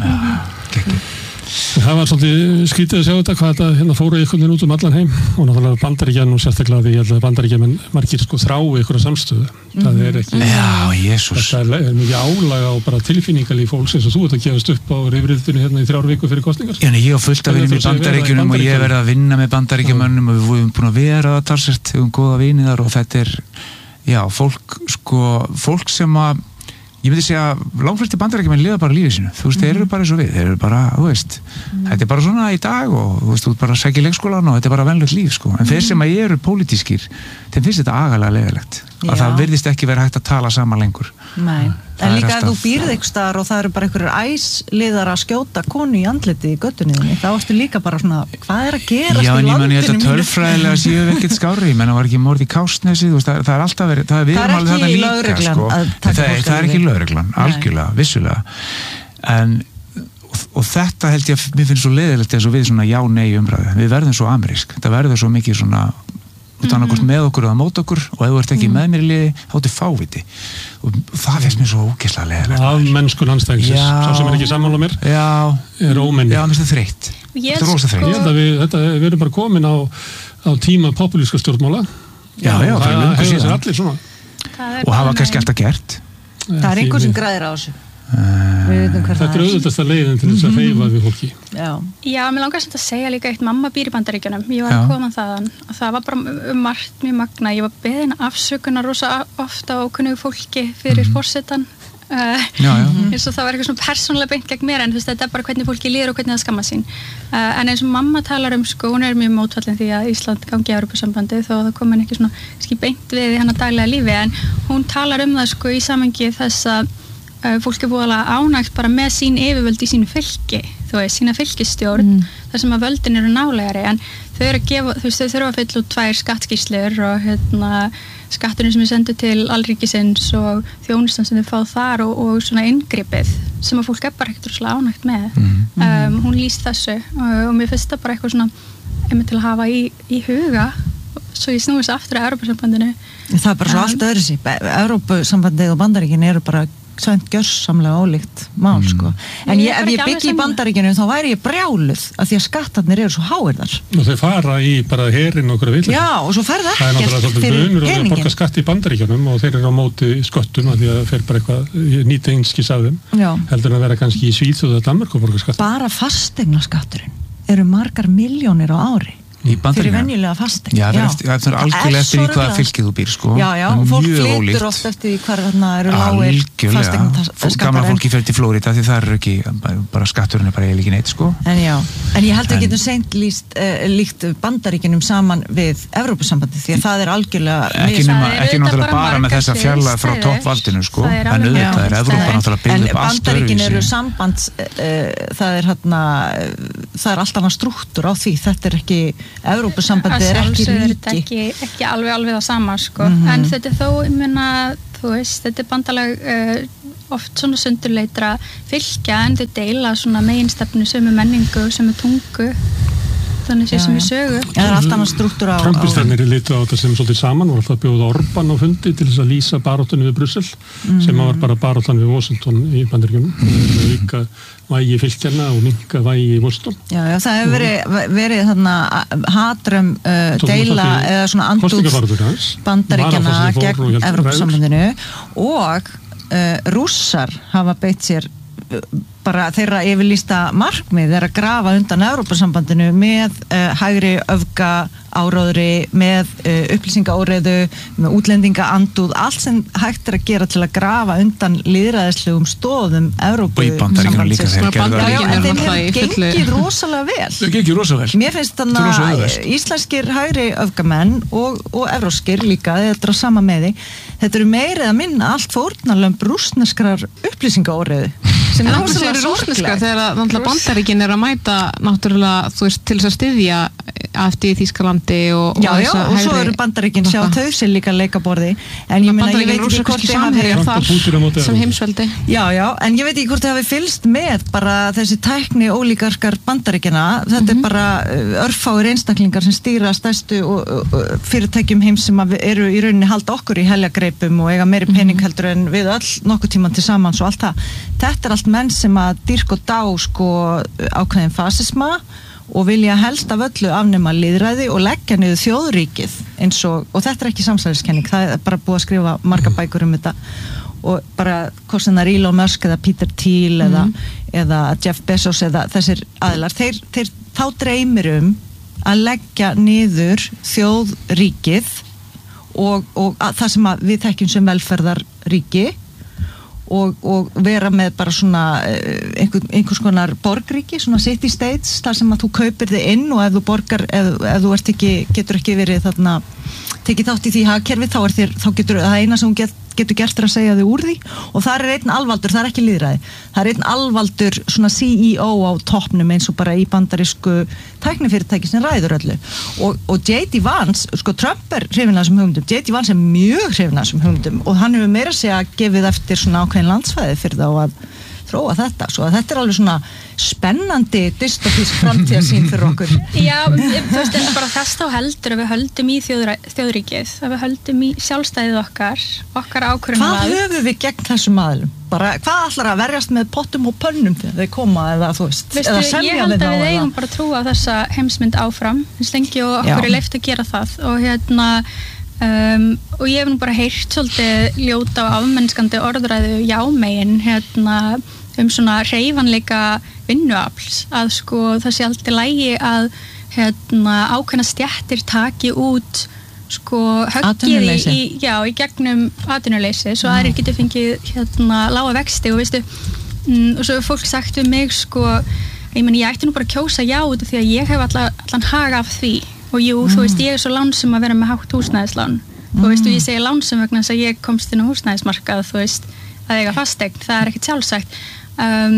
það var svolítið skrítið að sjá þetta hvað þetta hérna fóru einhvern veginn út um allan heim og náttúrulega Bandaríkjan og sérstaklega því ég held að Bandaríkjan menn margir sko þrái einhverja samstöðu mm. það er ekki já, Jesús þetta er mikið álaga og bara tilfinningalíf fólks eins og þú ert að gefast upp á rifriðinu hérna í þrjár viku fyrir kostningar já, ég á fullt að vinna í Bandaríkjunum og ég verið að vinna með Bandaríkjamönnum og við vorum búin að vera það talsvert við höfum góða vini þar og þetta er já, fólk sko, fólk sem að ég myndi segja að langflesti bandarækjumenn lifa bara lífið sínu, þú veist, þeir eru bara eins og við þeir eru bara, þú veist, mm. þetta er bara svona í dag og þú veist, þú ert bara að segja í leikskólan og þetta er bara venlegt líf, sko, en þeir sem að eru pólitískir, þeim finnst þetta agalega leiðilegt að það virðist ekki vera hægt að tala saman lengur. Nei, en líka ef þú býrð ykkur staðar og það eru bara einhverjur æsliðar að skjóta konu í andliti í göttunniðinni, þá ertu líka bara svona hvað er að gerast já, í landinu mínu? Já, en ég menn ég held að tölfræðilega séu við ekkert skárri, ég menn það var ekki morð í Kársnesi, þú veist, það, það er alltaf verið, það er við erum alveg þetta líka, sko, það, það er ekki lögreglan, algjörlega, vissulega, en og, og þetta held ég að mér finnst svo leiðilegt eins og við svona já, nei umræðu, við verðum svo amerísk, þetta verður svo mikið svona út annað hvort með okkur eða mót okkur og ef þú ert ekki með mér í liði, þá ertu fáviti og það finnst mér svo ógeðslega leiðilegt af mennskun anstæðingsins, sá sem er ekki sammála mér já, er ómenni já, mér finnst það þreytt þetta er rosa þreytt ég held að við, þetta, við erum bara komin á, á tíma populíska stjórnmála já, já, það er löngu síðan allir svona og hafa kannski alltaf gert það er einhver sem græðir á þessu Uh, þetta er auðvitaðsta leiðin til þess að hreyfa við fólki já, já mér langar samt að segja líka eitt mamma býr í Bandaríkjunum, ég var að koma þaðan og það var bara um margt mjög magna ég var beðin afsökunar rosa ofta á kunnugu fólki fyrir mm-hmm. forsetan uh, eins og það var eitthvað svona persónulega beint gegn mér en þú veist þetta er bara hvernig fólki líður og hvernig það skamma sín uh, en eins og mamma talar um sko, hún er mjög mótfallin því að Ísland gangi í Evrópusambandi þó það kom henni ekki svona ekki beint við í hennar daglega lífi en hún talar um það sko í samhengi þess að fólk er búið alveg ánægt bara með sín yfirvöld í sínu fylki, þú veist, sína fylkistjórn mm. þar sem að völdin eru nálegari en þau eru að gefa, þú veist, þau þurfa að fylla út tvær skattskýrslur og hérna skatturinn sem er sendið til alríkisins og þjónustan sem þau fá þar og, og svona inngripið sem að fólk er bara ekkert rosalega ánægt með mm. um, hún lýst þessu og, og mér finnst það bara eitthvað svona einmitt til að hafa í, í huga svo ég snúist aftur að Evrópusambandinu það er bara svo um, allt öðru sí Evrópusambandið og Bandaríkin eru bara svænt gjörsamlega ólíkt mál mm. sko. En ég, ef ég byggi í Bandaríkjunum þá væri ég brjáluð af því að skattarnir eru svo háir þar. Og þau fara í bara herinn okkur að vilja. Já, og svo ferða ekkert fyrir peningin. Það er náttúrulega svolítið bönur að borga skatt í Bandaríkjunum og þeir eru á móti sköttum af því að þeir bara eitthvað nýta einskis af þeim. Já. Heldur að vera kannski í Svíþjóð eða Danmörk og borga skatt. Bara fasteignaskatturinn eru margar milljónir á ári. fyrir venjulega fasteign. Já, það er algjörlega eftir í hvaða fylkið þú býr, sko. Já, já, og fólk flytur oft eftir í hvar þarna eru lágir fasteign. Gamla fólki fer til Flórída því það er ekki, bara skatturinn er bara eiginlega ekki neitt, sko. En já, en ég held að við getum seint líst, uh, líkt Bandaríkjunum saman við Evrópusambandið, því að það er algjörlega... Ekki, nema, ekki náttúrulega bara, bara með þessa fjarlægð frá toppvaldinu, sko. En auðvitað er Evrópa náttúrulega byggð upp allt öðruvísi. En Bandaríkin eru sambands, uh, það er hérna, það er allt annað strúktúr á því, þetta er ekki Evrópusambandið er ekki ríki. Ekki, ekki alveg alveg það sama, sko. Mm-hmm. En þetta er þó, ég meina, þú veist, þetta er bandalag uh, oft svona sundurleitra fylkja en þau deila svona meginstefnu sömu menningu, sömu tungu, þannig sé sem við sögu. Það er allt annað strúktúr á... Trumpisternir er litu á þetta sem svolítið saman, voru alltaf bjóða Orbán á fundi til þess að lýsa baráttunni við Brussel, mm. sem var bara baráttan við Washington í Bandaríkjunum, líka vægi fylkjarna og minka vægi í Washington. Já, já, það hefur verið, verið þarna hatrum uh, deila eða svona andúðs Bandaríkjana gegn Evrópusambandinu og uh, Rússar hafa beitt sér bara þeirra yfirlýsta markmið er að grafa undan Evrópusambandinu með uh, hægri öfga áróðri, með uh, upplýsingaóreiðu, með útlendinga andúð, allt sem hægt er að gera til að grafa undan lýðræðislegum stóðum Evrópusambandsins. En þeim hefur gengið rosalega vel. Það gengið rosalega vel. Mér finnst þannig að íslenskir hægri öfgamenn og, og evróskir líka, þetta er á sama meði, þetta eru meirið að minna allt fórnarlömb rússneskrar upplýsingaóreiðu. En það er rússneskar þegar Bandaríkin er að mæta náttúrulega, þú veist, til þess að styðja A F D í Þýskalandi og, já, og já, og svo eru Bandaríkin sjá þau sér líka leikaborði en ég meina, ég veit ekki hvort þið hafi sem heimsveldi já, já, en ég veit ekki hvort þið hafi fylgst með bara þessi tækni ólíkarkar Bandaríkina, þetta mm-hmm. er bara örfáir einstaklingar sem stýra stærstu og, og, fyrirtækjum heims sem eru í rauninni halda okkur í heljargreipum og eiga meiri pening heldur en við öll nokkuð tíman til samans og allt það, þetta er allt menn sem að dýrk og dá sko ákveðin fasisma og vilja helst af öllu afnema lýðræði og leggja niður þjóðríkið eins og, og þetta er ekki samsæliskenning, það er bara búið að skrifa marga bækur um þetta og bara hvort sem það er Elon Musk eða Peter Thiel mm. eða, eða Jeff Bezos eða þessir aðilar, þeir, þeir þá dreymir um að leggja niður þjóðríkið og, og að, það sem við þekkjum sem velferðarríki Og, og vera með bara svona einhver, einhvers konar borgríki, svona city states, þar sem að þú kaupir þig inn og ef þú borgar, ef, ef þú ert ekki, getur ekki verið þarna, tekið þátt í því hagkerfi, þá, er þér, þá getur það eina sem hún get, getur gert er að segja þig úr því og það er einn alvaldur, það er ekki lýðræði, það er einn alvaldur svona C E O á toppnum eins og bara í bandarísku tæknifyrirtæki sem ræður öllu og, og J D Vance, sko Trump er hrifinn af þessum hugmyndum, J D Vance er mjög hrifinn af þessum hugmyndum og hann hefur meira að segja gefið eftir svona ákveðin landsvæði fyrir þá að þróa þetta, svo að þetta er alveg svona spennandi dystopísk framtíðarsýn fyrir okkur. Já, þú veist, en bara þess þá heldur að við höldum í þjóðra, þjóðríkið, að við höldum í sjálfstæðið okkar, okkar ákvörðunarvald. Hvað höfum við gegn þessum aðlum? Bara, hvað ætlar að verjast með pottum og pönnum þegar þeir koma eða þú veist? Veistu, eða ég held að við eigum bara að trúa þessa heimsmynd áfram, eins lengi og okkur er leyft að gera það og hérna Um, og ég hef nú bara heyrt svolítið ljóta og afmennskandi orðræðu jámegin hérna, um svona hreyfanleika vinnuafls að sko það sé alltaf lægi að hérna, ákveðna stjættir taki út sko höggið í, í, já, í gegnum atvinnuleysi svo aðrir getur fengið hérna, lága vexti og veistu mm, og svo hefur fólk sagt um mig sko ég meni ég ætti nú bara að kjósa já út af því að ég hef allan, allan hag af því og jú, mm. þú veist, ég er svo lánsum að vera með hátt húsnæðislán mm. þú veist, og ég segi lánsum vegna þess að ég komst inn á húsnæðismarkað þú veist, að eiga fasteign, það er ekkert sjálfsagt um,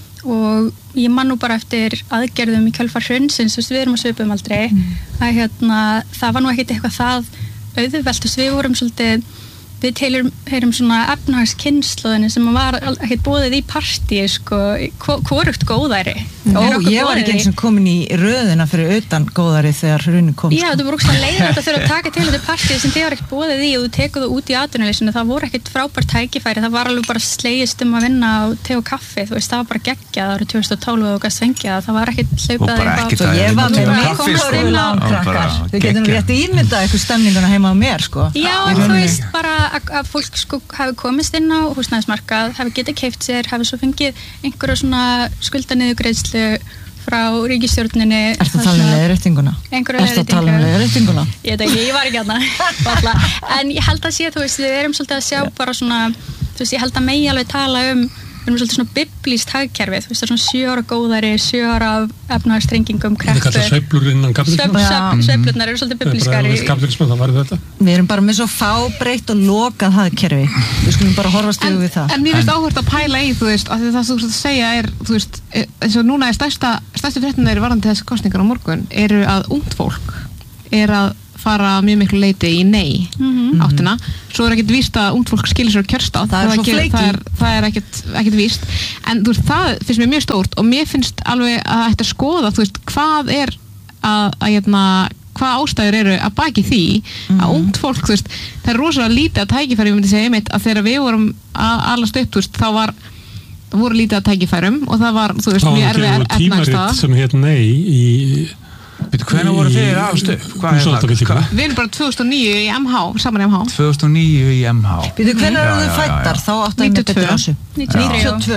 og ég man nú bara eftir aðgerðum í kjölfar hrunsins, þú veist, við erum á svipum aldrei mm. að hérna, það var nú ekkert eitthvað það auðvelt, þú veist, við vorum svolítið við heyrum, heyrum svona efnahagskynslóðinni sem var ekkert boðið í partíi sko, hvorugt góðæri Ó, ég var ekki eins og komin í röðina fyrir utan góðæri þegar hrunið kom Já, þú voru ógst að leiða þetta fyrir að taka til þetta partíi sem þið var ekkert boðið í og þú tekur það út í atvinnuleysinu, það voru ekkert frábært tækifæri það var alveg bara slegist um að vinna á te og kaffi, þú veist, það var bara geggjað árið tvö þúsund og tólf og gæst fengja það var ekkert hlaupað Ég var með mikilvægur Þau getum rétt ímyndað eitthvað stemninguna heima á mér sko Já, þú veist bara að fólk sko hafi komist inn á húsnæðismarkað, hafi getið keypt sér, hafi svo fengið einhverja svona skulda niðurgreiðslu frá ríkisstjórninni. Ertu að tala um leiðréttinguna? Einhverja leiðréttingu. Ertu að tala um leiðréttinguna? Ég veit ekki, ég var ekki þarna. En ég held að sé, þú veist, við erum svolítið að sjá bara svona, þú veist, ég held að megi alveg tala um við erum svolítið svona biblískt hagkerfi, þú veist, það er svona sjö ára góðæri, sjö ára efnahagsþrengingum, kreppu. Þetta kallar sveiflur innan kapitalisma. Sveiflurnar eru svolítið biblískar í kapitalisma, það var þetta. Við erum bara með svo fábreytt og lokað hagkerfi. Við skulum bara horfast yfir við það. En mér finnst áhört að pæla í, þú veist, að það þú veist að segja er, þú veist, eins og núna er stærsta, stærstu fréttirnar varðandi þessi kosningar á morgun, eru að ungt fólk er að fara mjög miklu leiti í nei mm-hmm. áttina, svo er ekkert víst að ungt fólk skilir sér kjörst á, það, það, það, það er, það er ekkert, ekkert víst en þú veist, það finnst mér mjög stórt og mér finnst alveg að það ætti að skoða þú veist, hvað er að, að hérna, hvað ástæður eru að baki því mm-hmm. að ungt fólk, þú veist, það er rosalega lítið að tækifæri, ég myndi segja einmitt að þegar við vorum að alast upp, þú veist, þá var það voru lítið að tækifærum og það var, þú veist, mjög erfið efnahagsstaða sem heit nei í Hvernig voru þið aðstu? Við erum bara tvö þúsund og níu í M H, saman í M H tvö þúsund og níu í M H Hvernig eru þið fættar? Þá áttu að níutíu og tvö níutíu og tvö